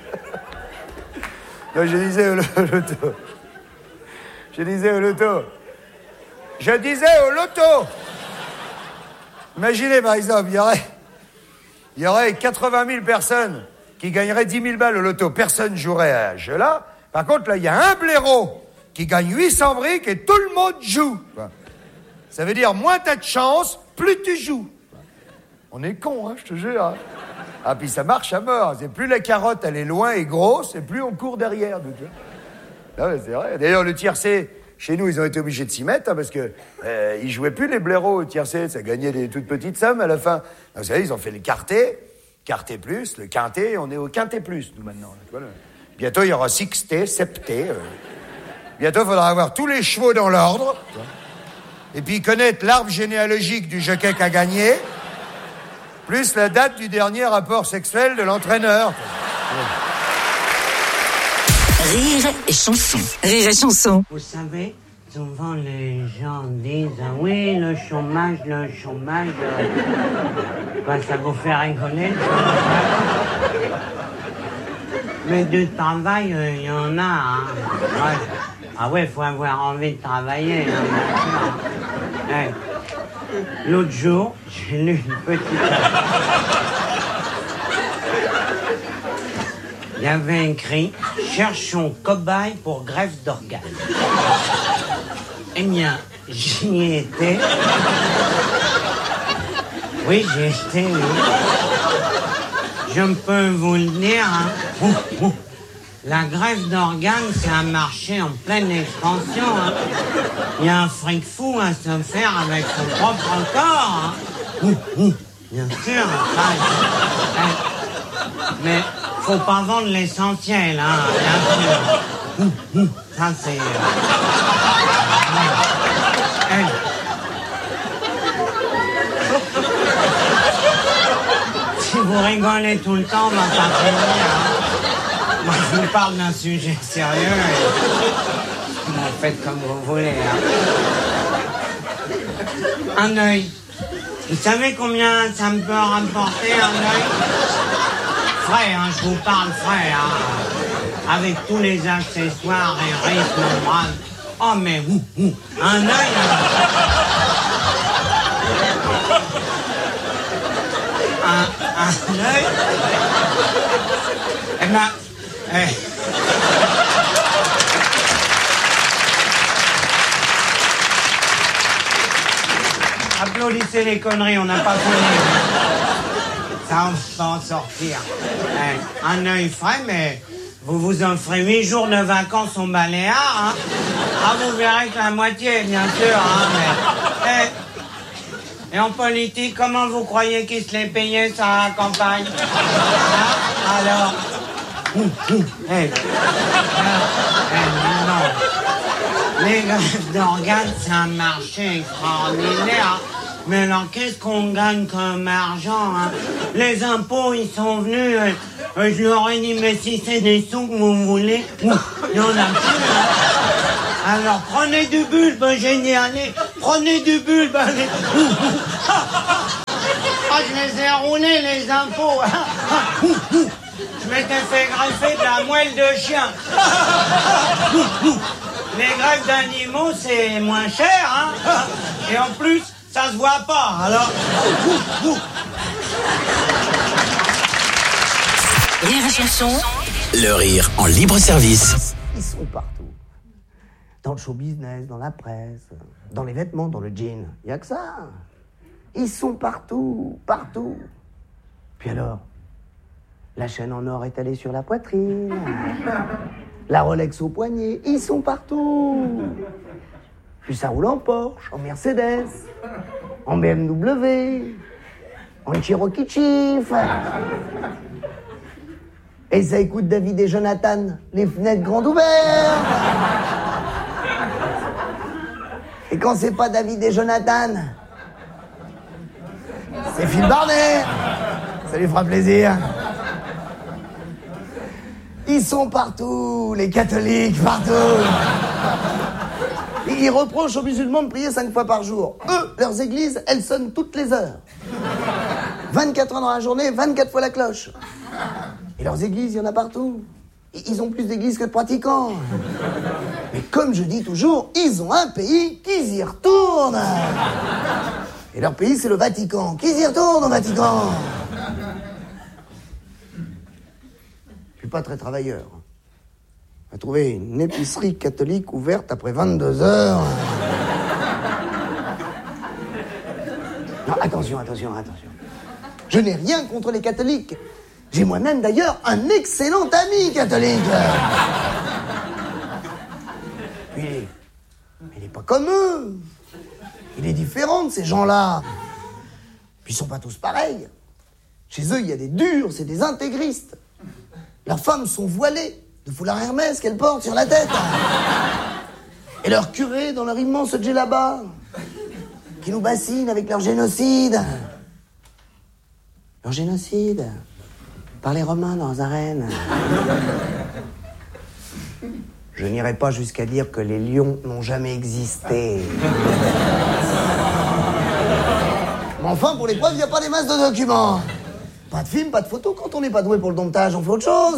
Non, je disais au loto. Je disais au loto. Je disais au loto. Imaginez, par exemple, il y aurait, il y aurait quatre-vingt mille personnes qui gagneraient dix mille balles au loto. Personne jouerait à ce jeu-là. Par contre, là, il y a un blaireau qui gagne huit cents briques et tout le monde joue. Ça veut dire, moins t'as de chance, plus tu joues. On est cons, hein, je te jure. Hein. Ah, puis ça marche à mort. C'est plus la carotte, elle est loin et grosse, et plus on court derrière. Ah ouais, c'est vrai. D'ailleurs, le tiercé, chez nous, ils ont été obligés de s'y mettre, hein, parce que euh, ils jouaient plus les blaireaux au tiercé. Ça gagnait des toutes petites sommes à la fin. Donc, vous savez, ils ont fait le quarté, quarté plus, le quinté, on est au quinté plus, nous, maintenant. Voilà. Bientôt, il y aura sixté, septé. Euh. Bientôt, il faudra avoir tous les chevaux dans l'ordre. Et puis connaître l'arbre généalogique du jockey qui a gagné, plus la date du dernier rapport sexuel de l'entraîneur. Rire et chanson. Rire et chanson. Vous savez, souvent les gens disent « Oui, le chômage, le chômage... Euh, ben, ça vous fait rigoler, le chômage. » Mais du travail, il euh, y en a. Hein. Ouais. Ah ouais, il faut avoir envie de travailler. Hein, hey. L'autre jour, j'ai lu une petite... Il y avait écrit « Cherchons cobaye pour greffe d'organes ». Eh bien, j'y étais. Oui, j'y étais, oui. Je peux vous le dire, hein. Ouh, ouh. La greffe d'organes, c'est un marché en pleine expansion. Hein. Il y a un fric fou à se faire avec son propre corps. Hein. Ouh, ouh. Bien sûr. Hein. Mais faut pas vendre l'essentiel, hein, bien sûr. Ouh, ouh. Ça, c'est... Euh... Hey. Si vous rigolez tout le temps, on va pas finir. Hein. Moi, je vous parle d'un sujet sérieux et vous faites comme vous voulez. Hein. Un œil. Vous savez combien ça me peut rapporter, un œil? Frais, hein, je vous parle frais, hein. Avec tous les accessoires et rythmes, bras. Oh, mais ouh, ouh, un œil. Hein. Un, un œil. Eh ben. Hey. Applaudissez les conneries, on n'a pas fini. Ça, on va en sortir. Hey. Un œil frais, mais vous vous offrez huit jours de vacances au Baléares. Hein. Ah, vous verrez que la moitié, bien sûr. Hein, mais... hey. Et en politique, comment vous croyez qu'ils se les payaient, ça, à la campagne? Hein? Alors... Ouh, ouh, hey. Ah, hey, non. Les greffes d'organes, c'est un marché extraordinaire. Mais alors, qu'est-ce qu'on gagne comme argent, hein? Les impôts, ils sont venus, euh, euh, je leur ai dit, mais si c'est des sous que vous voulez, ouh, il y en a plus, hein. Alors, prenez du bulbe, j'ai dit, allez, prenez du bulbe, allez. Ouh, ouh. Ah, je les ai roulés, les impôts. Ah, ouh, ouh. je m'étais fait greffer de la moelle de chien. Les greffes d'animaux, c'est moins cher, hein. Et en plus, ça se voit pas, alors... Rire et chanson. Le rire en libre service. Ils sont partout. Dans le show business, dans la presse, dans les vêtements, dans le jean. Il n'y a que ça. Ils sont partout, partout. Puis alors, la chaîne en or étalée sur la poitrine, la Rolex au poignet, ils sont partout. Puis ça roule en Porsche, en Mercedes, en B M W, en Cherokee Chief. Et ça écoute David et Jonathan, les fenêtres grandes ouvertes. Et quand c'est pas David et Jonathan, c'est Phil Barnet. Ça lui fera plaisir. Ils sont partout, les catholiques, partout. Ils reprochent aux musulmans de prier cinq fois par jour. Eux, leurs églises, elles sonnent toutes les heures. vingt-quatre heures dans la journée, vingt-quatre fois la cloche. Et leurs églises, il y en a partout. Ils ont plus d'églises que de pratiquants. Mais comme je dis toujours, ils ont un pays, qu'ils y retournent. Et leur pays, c'est le Vatican. Qu'ils y retournent au Vatican. Je suis pas très travailleur. On a trouvé une épicerie catholique ouverte après vingt-deux heures. Non, attention, attention, attention. Je n'ai rien contre les catholiques. J'ai moi-même d'ailleurs un excellent ami catholique. Puis, il n'est pas comme eux. Il est différent de ces gens-là. Puis ils sont pas tous pareils. Chez eux, il y a des durs, c'est des intégristes. Leurs femmes sont voilées de foulard Hermès qu'elles portent sur la tête. Et leurs curés dans leur immense djellaba, qui nous bassinent avec leur génocide. Leur génocide par les Romains dans leurs arènes. Je n'irai pas jusqu'à dire que les lions n'ont jamais existé. Mais enfin, pour les preuves, il n'y a pas des masses de documents. Pas de film, pas de photos. Quand on n'est pas doué pour le domptage, on fait autre chose.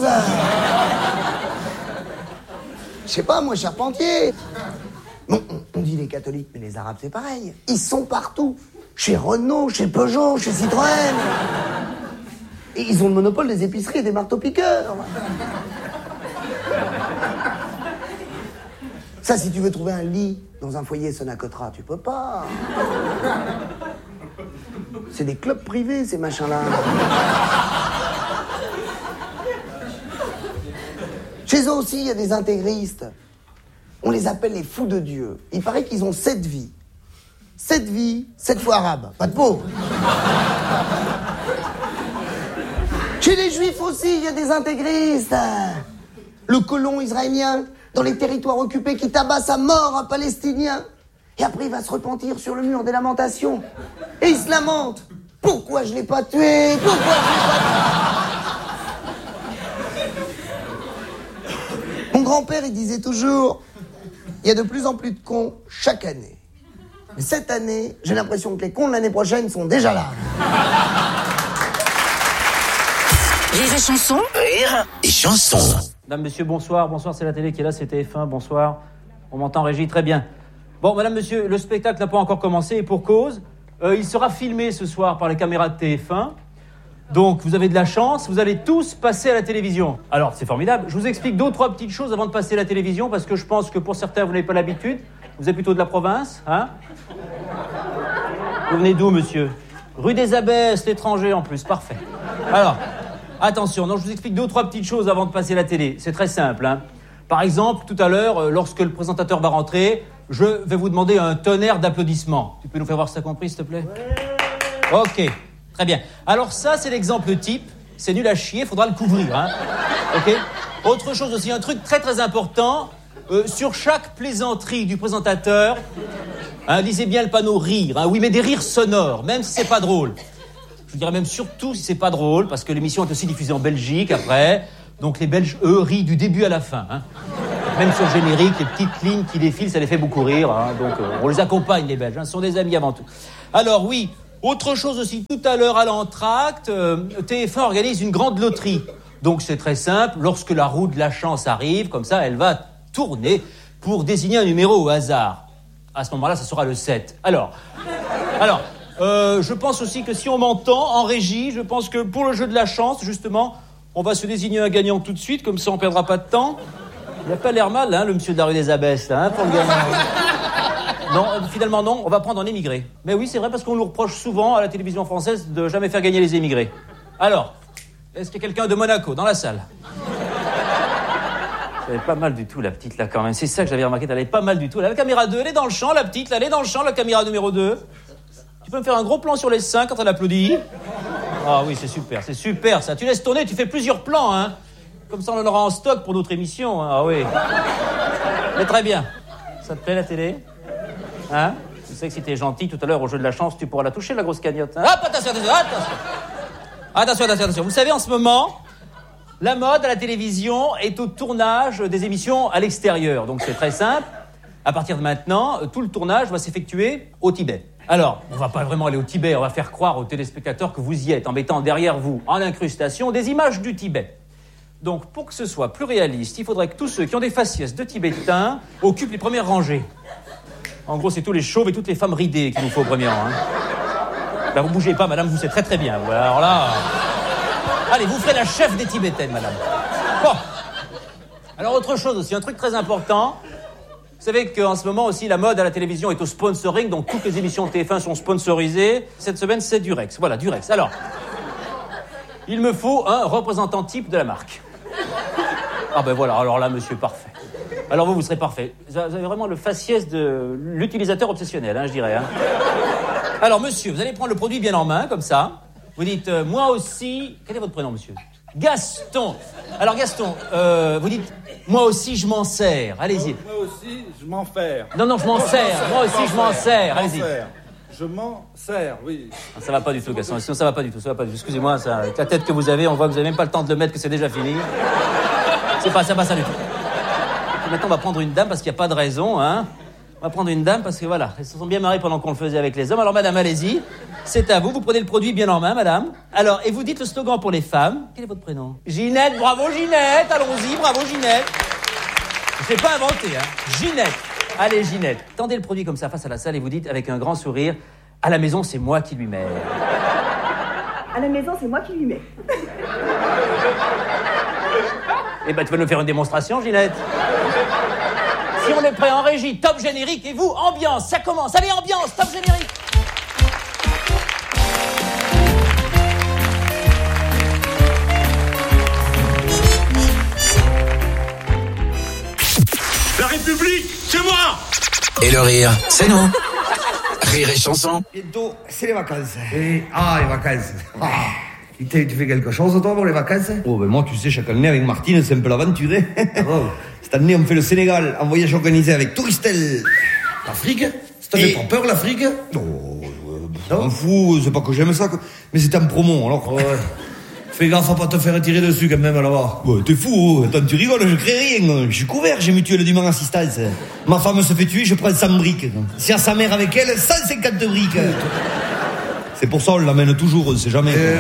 Je sais pas, moi, charpentier. Bon, on dit les catholiques, mais les arabes, c'est pareil. Ils sont partout. Chez Renault, chez Peugeot, chez Citroën. Et ils ont le monopole des épiceries et des marteaux-piqueurs. Ça, si tu veux trouver un lit dans un foyer Sonacotra, tu peux pas. C'est des clubs privés, ces machins-là. Chez eux aussi, il y a des intégristes. On les appelle les fous de Dieu. Il paraît qu'ils ont sept vies. Sept vies, sept fois arabes. Pas de pauvres. Chez les juifs aussi, il y a des intégristes. Le colon israélien, dans les territoires occupés, qui tabasse à mort un Palestinien. Et après, il va se repentir sur le mur des lamentations. Et il se lamente. Pourquoi je l'ai pas tué? Pourquoi je l'ai pas tué? Mon grand-père, il disait toujours, il y a de plus en plus de cons chaque année. Mais cette année, j'ai l'impression que les cons de l'année prochaine sont déjà là. Rire et chanson. Rire et chanson. Madame, monsieur, bonsoir. Bonsoir, c'est la télé qui est là, c'est T F un. Bonsoir. On m'entend en régie, très bien. Bon, madame, monsieur, le spectacle n'a pas encore commencé et pour cause, euh, il sera filmé ce soir par les caméras de T F un. Donc, vous avez de la chance, vous allez tous passer à la télévision. Alors, c'est formidable. Je vous explique deux ou trois petites choses avant de passer à la télévision parce que je pense que pour certains, vous n'avez pas l'habitude. Vous êtes plutôt de la province, hein? Vous venez d'où, monsieur? Rue des Abbesses, l'étranger en plus, parfait. Alors, attention, non, je vous explique deux ou trois petites choses avant de passer à la télé. C'est très simple, hein. Par exemple, tout à l'heure, euh, lorsque le présentateur va rentrer, je vais vous demander un tonnerre d'applaudissements. Tu peux nous faire voir si t'as compris, s'il te plaît? Ok, très bien. Alors ça, c'est l'exemple type. C'est nul à chier, faudra le couvrir, hein. Ok? Autre chose aussi, un truc très très important. Euh, sur chaque plaisanterie du présentateur, hein, lisez bien le panneau rire. Hein, oui, mais des rires sonores, même si c'est pas drôle. Je dirais même surtout si c'est pas drôle, parce que l'émission est aussi diffusée en Belgique après. Donc les Belges, eux, rient du début à la fin. Hein. Même sur le générique, les petites lignes qui défilent, ça les fait beaucoup rire. Hein. Donc euh, on les accompagne, les Belges. Hein. Ce sont des amis avant tout. Alors oui, autre chose aussi, tout à l'heure à l'entracte, euh, T F un organise une grande loterie. Donc c'est très simple, lorsque la roue de la chance arrive, comme ça, elle va tourner pour désigner un numéro au hasard. À ce moment-là, ça sera le sept. Alors, alors euh, je pense aussi que si on m'entend en régie, je pense que pour le jeu de la chance, justement, on va se désigner un gagnant tout de suite, comme ça on perdra pas de temps. Il n'a pas l'air mal, hein, le monsieur de la rue des Abbesses, là, hein, pour le gagnant. Non, euh, finalement non, on va prendre un émigré. Mais oui, c'est vrai, parce qu'on nous reproche souvent à la télévision française de jamais faire gagner les émigrés. Alors, est-ce qu'il y a quelqu'un de Monaco dans la salle? Elle est pas mal du tout, la petite, là, quand même. C'est ça que j'avais remarqué, elle est pas mal du tout. La caméra deux, elle est dans le champ, la petite, là, elle est dans le champ, la caméra numéro deux. Tu peux me faire un gros plan sur les seins quand elle applaudit? Ah oui, c'est super, c'est super, ça. Tu laisses tourner, tu fais plusieurs plans, hein. Comme ça, on en aura en stock pour d'autres émissions, hein. Ah oui. Mais très bien. Ça te plaît, la télé? Hein? Tu sais que si t'es gentil, tout à l'heure, au jeu de la chance, tu pourras la toucher, la grosse cagnotte. Hein? Hop, attention, attention, attention. Attention, attention, attention. Vous savez, en ce moment, la mode à la télévision est au tournage des émissions à l'extérieur. Donc c'est très simple. À partir de maintenant, tout le tournage va s'effectuer au Tibet. Alors, on va pas vraiment aller au Tibet, on va faire croire aux téléspectateurs que vous y êtes en mettant derrière vous, en incrustation, des images du Tibet. Donc, pour que ce soit plus réaliste, il faudrait que tous ceux qui ont des faciès de Tibétains occupent les premières rangées. En gros, c'est tous les chauves et toutes les femmes ridées qu'il nous faut au premier rang. Hein. Là, vous bougez pas, madame, vous savez très très bien. Alors là... Allez, vous ferez la chef des Tibétaines, madame. Bon. Alors, autre chose aussi, un truc très important. Vous savez qu'en ce moment aussi, la mode à la télévision est au sponsoring, donc toutes les émissions de T F un sont sponsorisées. Cette semaine, c'est Durex. Voilà, Durex. Alors, il me faut un représentant type de la marque. Ah ben voilà, alors là, monsieur, parfait. Alors vous, vous serez parfait. Vous avez vraiment le faciès de l'utilisateur obsessionnel, hein, je dirais. Hein. Alors, monsieur, vous allez prendre le produit bien en main, comme ça. Vous dites, euh, moi aussi... Quel est votre prénom, monsieur? Gaston. Alors, Gaston, euh, vous dites, moi aussi, je m'en sers. Allez-y. Moi aussi, je m'en sers. Non, non, je m'en sers. Moi aussi, je m'en sers. Allez-y. Je m'en sers, oui. Non, ça va pas du tout, Gaston. Sinon, ça va pas du tout. Ça va pas du tout. Excusez-moi, ça, avec la tête que vous avez, on voit que vous avez même pas le temps de le mettre, que c'est déjà fini. C'est pas, c'est pas ça du tout. Et maintenant, on va prendre une dame parce qu'il n'y a pas de raison, hein. On va prendre une dame parce que voilà, elles se sont bien marrées pendant qu'on le faisait avec les hommes. Alors, madame, allez-y. C'est à vous. Vous prenez le produit bien en main, madame. Alors, et vous dites le slogan pour les femmes. Quel est votre prénom? Ginette. Bravo, Ginette. Allons-y. Bravo, Ginette. Je l'ai pas inventé, hein. Ginette. Allez, Ginette. Tendez le produit comme ça face à la salle et vous dites avec un grand sourire, à la maison, c'est moi qui lui mets. À la maison, c'est moi qui lui mets. Eh ben, tu vas nous faire une démonstration, Ginette. Si on est prêt en régie, top générique, et vous, ambiance, ça commence. Allez, ambiance, top générique. La République, c'est moi! Et le rire, c'est nous. Rire et chanson. Bientôt, c'est les vacances. Et... Ah, les vacances. Ah. Tu fais quelque chose, toi, pour les vacances? Oh, ben moi, tu sais, chaque année, avec Martine, c'est un peu l'aventure, hein. Oh. Cette année, on fait le Sénégal, en voyage organisé avec Touristel. L'Afrique? Ça te fait pas peur, l'Afrique? Non, je m'en fous, c'est pas que j'aime ça, mais c'est en promo, alors. Ouais. Fais gaffe à pas te faire tirer dessus, quand même, là-bas. Ouais, t'es fou, oh. Attends, tu rigoles, je crée rien. Je suis couvert, j'ai mutuelle du Mans Assistance. Ma femme se fait tuer, je prends cent briques. Si à sa mère avec elle, cent cinquante briques. C'est pour ça, on l'amène toujours, on sait jamais. Euh...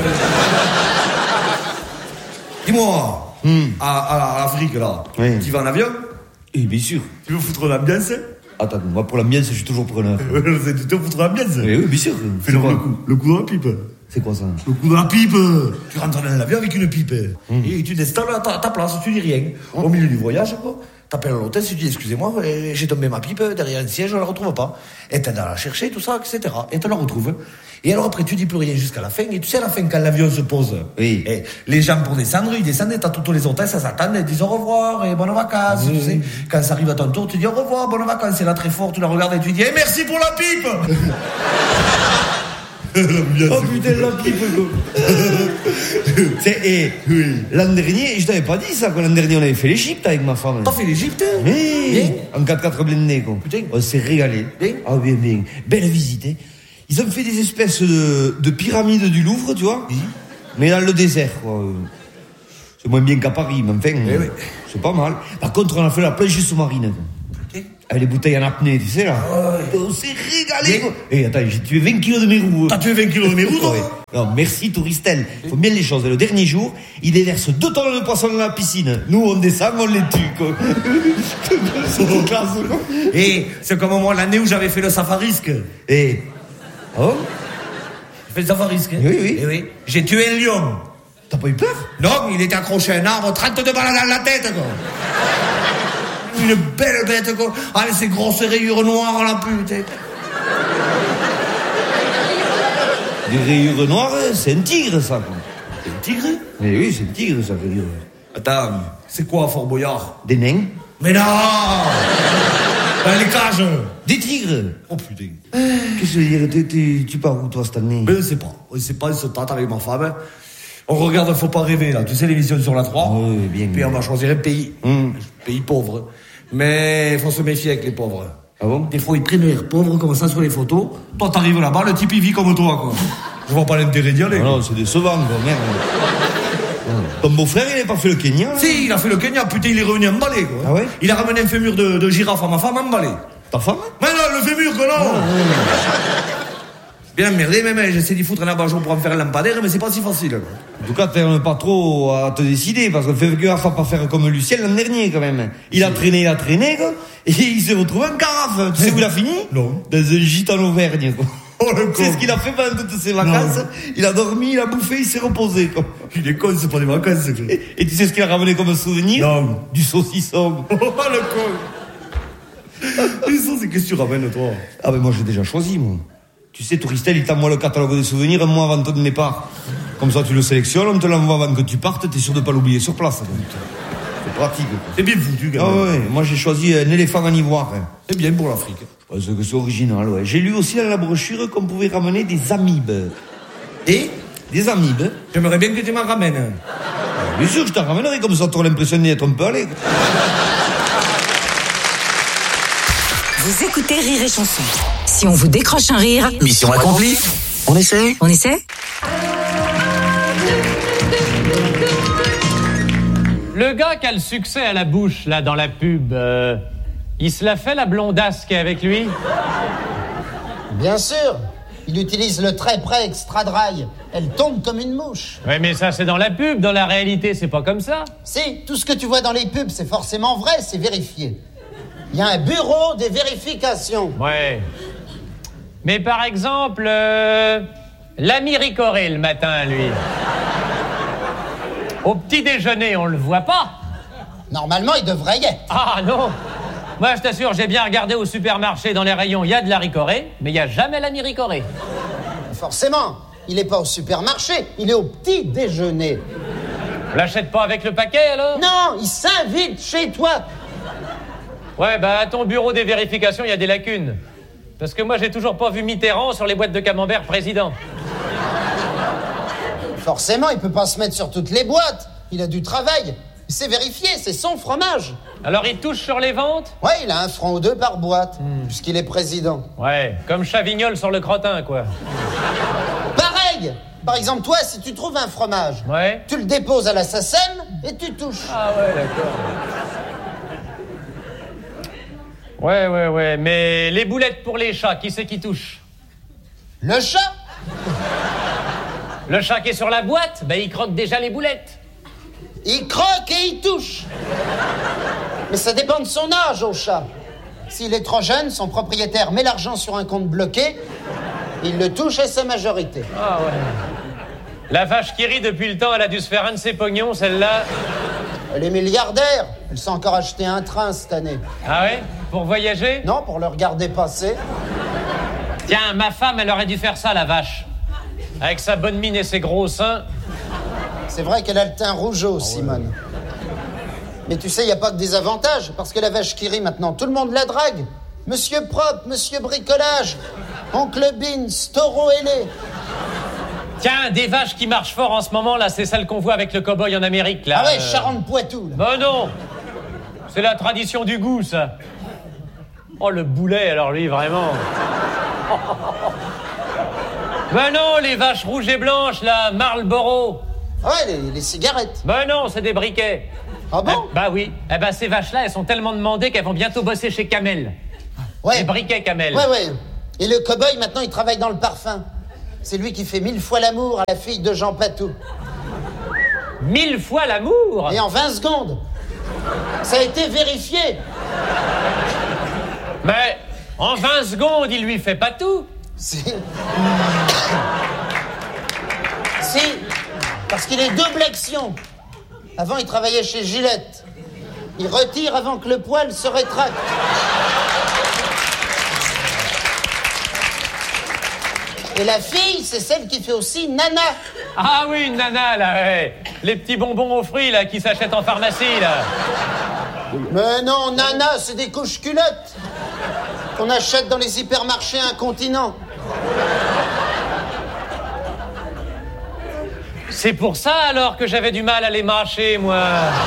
Dis-moi, hmm. à, à l'Afrique, là, oui. Tu vas en avion? Eh bien sûr. Tu veux foutre l'ambiance? Attends, moi, pour l'ambiance, je suis toujours preneur. C'est tu veux foutre l'ambiance? Eh oui, bien sûr. Fais le, le, coup, le coup de la pipe. C'est quoi ça? Le coup de la pipe. Tu rentres dans l'avion avec une pipe. Mmh. Et tu t'installes à ta, ta place, tu dis rien. Mmh. Au milieu du voyage, quoi. T'appelles à l'hôtel, tu dis, excusez-moi, j'ai tombé ma pipe derrière un siège, je la retrouve pas. Et t'as à la chercher, tout ça, et cetera. Et tu la retrouves. Et alors après, tu dis plus rien jusqu'à la fin. Et tu sais, à la fin, quand l'avion se pose, oui. Et les gens pour descendre, ils descendent, et t'as tous les hôtels, ça s'attend, ils disent au revoir, et bonnes vacances, mmh. Tu sais. Quand ça arrive à ton tour, tu dis au revoir, bonnes vacances, et là, très fort, tu la regardes et tu dis, eh, merci pour la pipe! Oh putain, la pipe, c'est, et oui. L'an dernier, je t'avais pas dit ça, que l'an dernier on avait fait l'Égypte avec ma femme. T'as fait l'Égypte? Oui, bien. En quatre quatre blindés, quoi. Putain. On s'est régalé. Bien. Ah, bien, bien. Belle visite, hein. Ils ont fait des espèces de, de pyramides du Louvre, tu vois, oui. Mais dans le désert, quoi. C'est moins bien qu'à Paris, mais enfin, eh oui. C'est pas mal. Par contre, on a fait la plage sous-marine, quoi. Avec les bouteilles en apnée, tu sais, là. Oh, on s'est régalé, quoi. Eh, attends, j'ai tué vingt kilos de mes roues. T'as tué vingt kilos de mes roues, toi? Ouais. Non, merci, Touristel. Faut bien les choses. Le dernier jour, il déverse deux tonnes de poissons dans la piscine. Nous, on descend, on les tue, quoi. C'est trop classe, quoi. Et c'est comme moi l'année où j'avais fait le safarisque. Et. Oh? J'ai fait le safarisque. Hein. Oui, oui. Et oui. J'ai tué un lion. T'as pas eu peur? Non, il était accroché à un arbre, trente-deux balles dans la tête, quoi. Une belle bête, quoi. Avec ses grosses rayures noires, la pute. Des rayures noires, c'est un tigre, ça, quoi. C'est un tigre? Mais oui, c'est un tigre, ça veut dire. Attends, c'est quoi, Fort Boyard? Des nains? Mais non! Dans les cages! Des tigres! Oh putain. Qu'est-ce que je veux dire? Tu, tu, tu pars où, toi, cette année? Mais je sais pas. Je sais pas, on se tente avec ma femme. On regarde Faut pas rêver, là. Tu sais, l'émission sur la trois. Oui, bien. Puis on va choisir un pays. Mmh. Un pays pauvre. Mais il faut se méfier avec les pauvres. Ah bon? Des fois, ils traînent l'air pauvre comme ça sur les photos. Toi, t'arrives là-bas, le type, il vit comme toi, quoi. Je vois pas l'intérêt d'y aller. Non, non, c'est décevant, quoi, merde. Ton beau-frère, il n'a pas fait le Kenya, là? Si, il a fait le Kenya, putain, il est revenu emballé, quoi. Ah ouais? Il a ramené un fémur de, de girafe à ma femme emballé. Ta femme? Mais non, le fémur, que non! Oh, Bien merdé, mais, mais j'essaie d'y foutre un abat-jour pour en faire un lampadaire, mais c'est pas si facile, quoi. En tout cas, t'aimes pas trop à te décider, parce que fais gaffe à pas faire comme Lucien l'an dernier, quand même. Il a traîné, il a traîné, quoi, et il s'est retrouvé en carafe. Tu sais où il a fini? Non. Dans un gîte en Auvergne, quoi. Oh, le con. C'est ce qu'il a fait pendant toutes ses vacances. Non. Il a dormi, il a bouffé, il s'est reposé, quoi. Il est con, c'est pas des vacances, c'est clair. Et, et tu sais ce qu'il a ramené comme souvenir? Non. Du saucisson. Oh, le con. Mais ça, c'est qu'est-ce que tu ramènes, toi? Ah, ben moi, j'ai déjà choisi, moi. Tu sais, Touristel, il t'envoie le catalogue des souvenirs un mois avant ton départ. Comme ça, tu le sélectionnes, on te l'envoie avant que tu partes, t'es sûr de pas l'oublier sur place. Donc. C'est pratique, quoi. C'est bien foutu, quand même. Ah ouais, moi j'ai choisi un éléphant en ivoire. Hein. C'est bien pour l'Afrique. Parce que c'est original, ouais. J'ai lu aussi dans la brochure qu'on pouvait ramener des amibes. Et des amibes. J'aimerais bien que tu m'en ramènes. Ah, bien sûr, je t'en ramènerai, comme ça t'auras l'impression d'y être un peu allé. Vous écoutez Rire et Chanson. Si on vous décroche un rire, mission accomplie. On essaie? On essaie? Le gars qui a le succès à la bouche, là, dans la pub, euh, il se la fait, la blondasse qui est avec lui? Bien sûr. Il utilise le très près extra dry. Elle tombe comme une mouche. Ouais, mais ça, c'est dans la pub. Dans la réalité, c'est pas comme ça. Si, tout ce que tu vois dans les pubs, c'est forcément vrai, c'est vérifié. Il y a un bureau des vérifications. Ouais. Mais par exemple, euh, l'ami Ricoré le matin, lui. Au petit déjeuner, on le voit pas. Normalement, il devrait y être. Ah non. Moi, je t'assure, j'ai bien regardé au supermarché, dans les rayons, il y a de la Ricoré, mais il n'y a jamais l'ami Ricoré. Forcément. Il n'est pas au supermarché, il est au petit déjeuner. On l'achète pas avec le paquet, alors? Non, il s'invite chez toi. Ouais, bah, à ton bureau des vérifications, il y a des lacunes. Parce que moi, j'ai toujours pas vu Mitterrand sur les boîtes de camembert président. Forcément, il peut pas se mettre sur toutes les boîtes. Il a du travail. C'est vérifié, c'est son fromage. Alors, il touche sur les ventes? Ouais, il a un franc ou deux par boîte, hmm. puisqu'il est président. Ouais, comme Chavignol sur le crottin, quoi. Pareil. Par exemple, toi, si tu trouves un fromage, ouais. tu le déposes à la SACEM et tu touches. Ah ouais, d'accord. Ouais, ouais, ouais, mais les boulettes pour les chats, qui c'est qui touche? Le chat. Le chat qui est sur la boîte, ben il croque déjà les boulettes. Il croque et il touche. Mais ça dépend de son âge au chat. S'il est trop jeune, son propriétaire met l'argent sur un compte bloqué, il le touche à sa majorité. Ah ouais. La vache qui rit depuis le temps, elle a dû se faire un de ses pognons, celle-là. Elle est milliardaire. Elle s'est encore acheté un train cette année. Ah ouais? Pour voyager? Non, pour le regarder passer. Tiens, ma femme, elle aurait dû faire ça, la vache. Avec sa bonne mine et ses gros seins. C'est vrai qu'elle a le teint rougeau, Simone. Mais tu sais, il n'y a pas que des avantages, parce que la vache qui rit maintenant, tout le monde la drague. Monsieur Propre, Monsieur Bricolage, Oncle Bean, Taureau ailé. Tiens, des vaches qui marchent fort en ce moment, là, c'est celle qu'on voit avec le cow-boy en Amérique, là. Ah ouais, euh... Charente-Poitou, là. Ben non. C'est la tradition du goût, ça. Oh, le boulet, alors lui, vraiment. Ben non, les vaches rouges et blanches, là, Marlboro. Ah ouais, les, les cigarettes. Ben non, c'est des briquets. Ah bon? Eh, bah oui. Eh ben, ces vaches-là, elles sont tellement demandées qu'elles vont bientôt bosser chez Camel. Ouais. Les briquets Camel. Ouais, ouais. Et le cow-boy, maintenant, il travaille dans le parfum. C'est lui qui fait mille fois l'amour à la fille de Jean Patou. Mille fois l'amour? Et en vingt secondes. Ça a été vérifié. Mais en vingt secondes, il lui fait pas tout. Si. Si. Parce qu'il est double action. Avant, il travaillait chez Gillette. Il retire avant que le poil se rétracte. Et la fille, c'est celle qui fait aussi nana. Ah oui, une nana, là, ouais. Les petits bonbons aux fruits, là, qui s'achètent en pharmacie, là. Mais non, nana, c'est des couches culottes qu'on achète dans les hypermarchés incontinents. C'est pour ça, alors, que j'avais du mal à les mâcher, moi.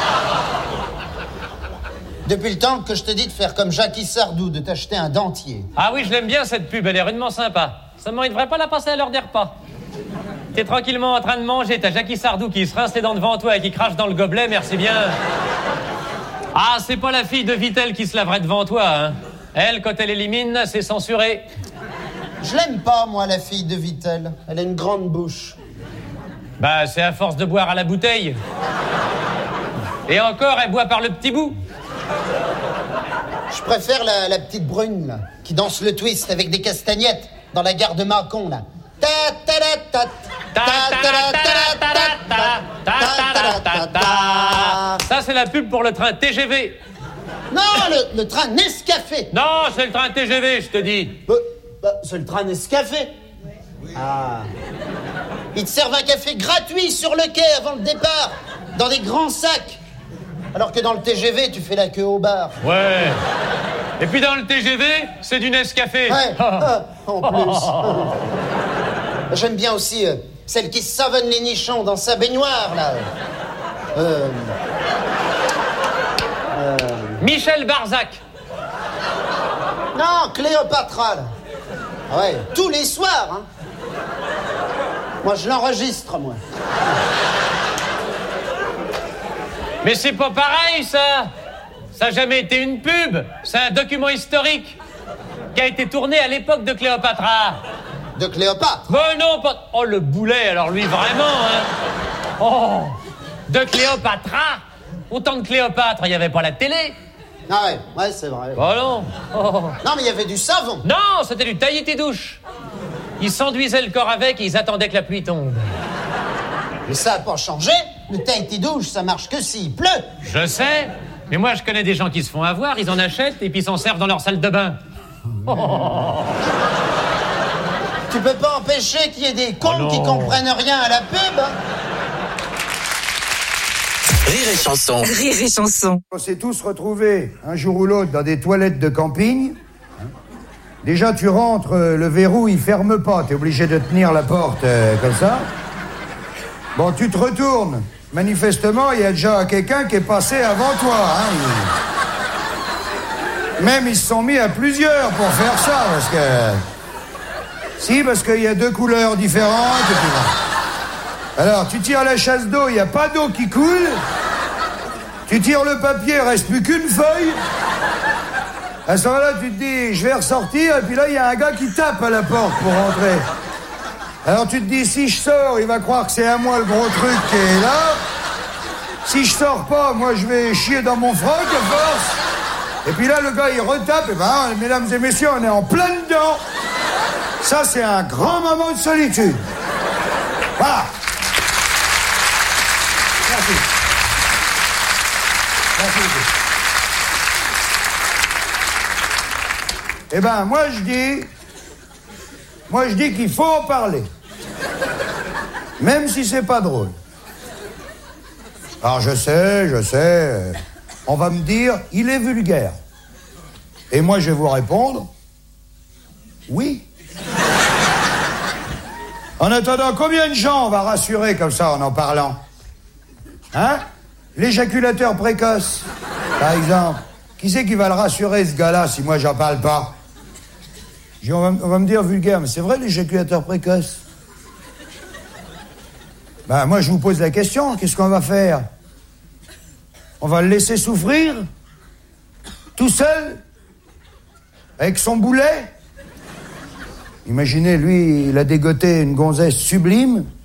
Depuis le temps que je te dis de faire comme Jackie Sardou, de t'acheter un dentier. Ah oui, je l'aime bien, cette pub, elle est rudement sympa. Seulement, il devrait pas la passer à l'heure des repas. T'es tranquillement en train de manger, t'as Jackie Sardou qui se rince les dents devant toi et qui crache dans le gobelet, merci bien. Ah, c'est pas la fille de Vittel qui se laverait devant toi, hein. Elle, quand elle élimine, c'est censuré. Je l'aime pas, moi, la fille de Vittel. Elle a une grande bouche. Bah, c'est à force de boire à la bouteille. Et encore, elle boit par le petit bout. Je préfère la, la petite brune, là, qui danse le twist avec des castagnettes dans la gare de Mâcon, là. Ta ta ta ta ta ta. Ça, c'est la pub pour le train T G V. Non, le, le train Nescafé. Non, c'est le train T G V, je te dis. Bah, bah, c'est le train Nescafé. Ah. Ils te servent un café gratuit sur le quai avant le départ, dans des grands sacs. Alors que dans le T G V, tu fais la queue au bar. Ouais. Et puis dans le T G V, c'est du Nescafé. Ouais, ah, en plus. J'aime bien aussi euh, celle qui savonne les nichons dans sa baignoire, là. Euh... Euh... Michel Barzac. Non, Cléopatra, là. Ouais, tous les soirs, hein. Moi, je l'enregistre, moi. Mais c'est pas pareil, ça. Ça n'a jamais été une pub. C'est un document historique qui a été tourné à l'époque de Cléopatra. De Cléopâtre? Ben non, pas... Oh, le boulet, alors lui, vraiment, hein. Oh, de Cléopatra. Autant de Cléopâtre, il n'y avait pas la télé. Ah ouais, ouais, c'est vrai. Oh non. Oh. Non, mais il y avait du savon. Non, c'était du Tahiti douche. Ils s'enduisaient le corps avec et ils attendaient que la pluie tombe. Mais ça n'a pas changé. Le Tahiti douche, ça marche que s'il pleut. Je sais, mais moi je connais des gens qui se font avoir, ils en achètent et puis s'en servent dans leur salle de bain. Oh. Tu peux pas empêcher qu'il y ait des cons Oh qui comprennent rien à la pub, hein. Rire et chanson. Rire et chanson. On s'est tous retrouvés un jour ou l'autre dans des toilettes de camping. Déjà, tu rentres, euh, le verrou, il ferme pas. T'es obligé de tenir la porte euh, comme ça. Bon, tu te retournes. Manifestement, il y a déjà quelqu'un qui est passé avant toi. Hein. Même, ils se sont mis à plusieurs pour faire ça, parce que... Si, parce qu'il y a deux couleurs différentes. Et puis, bon. Alors, tu tires la chasse d'eau, il n'y a pas d'eau qui coule. Tu tires le papier, il reste plus qu'une feuille. À ce moment-là, tu te dis, je vais ressortir, et puis là, il y a un gars qui tape à la porte pour rentrer. Alors tu te dis, si je sors, il va croire que c'est à moi le gros truc qui est là. Si je sors pas, moi, je vais chier dans mon froc, à force. Et puis là, le gars, il retape, et ben, mesdames et messieurs, on est en plein dedans. Ça, c'est un grand moment de solitude. Voilà. Merci. Merci. Eh ben, moi, je dis... Moi, je dis qu'il faut en parler. Même si c'est pas drôle. Alors, je sais, je sais... On va me dire, il est vulgaire. Et moi, je vais vous répondre... Oui. En attendant, combien de gens on va rassurer comme ça en en parlant? Hein? L'éjaculateur précoce, par exemple. Qui c'est qui va le rassurer, ce gars-là, si moi, j'en parle pas? Je, on, va, on va me dire vulgaire, mais c'est vrai, l'éjaculateur précoce? Ben, moi, je vous pose la question, qu'est-ce qu'on va faire? On va le laisser souffrir? Tout seul? Avec son boulet? Imaginez, lui, il a dégoté une gonzesse sublime.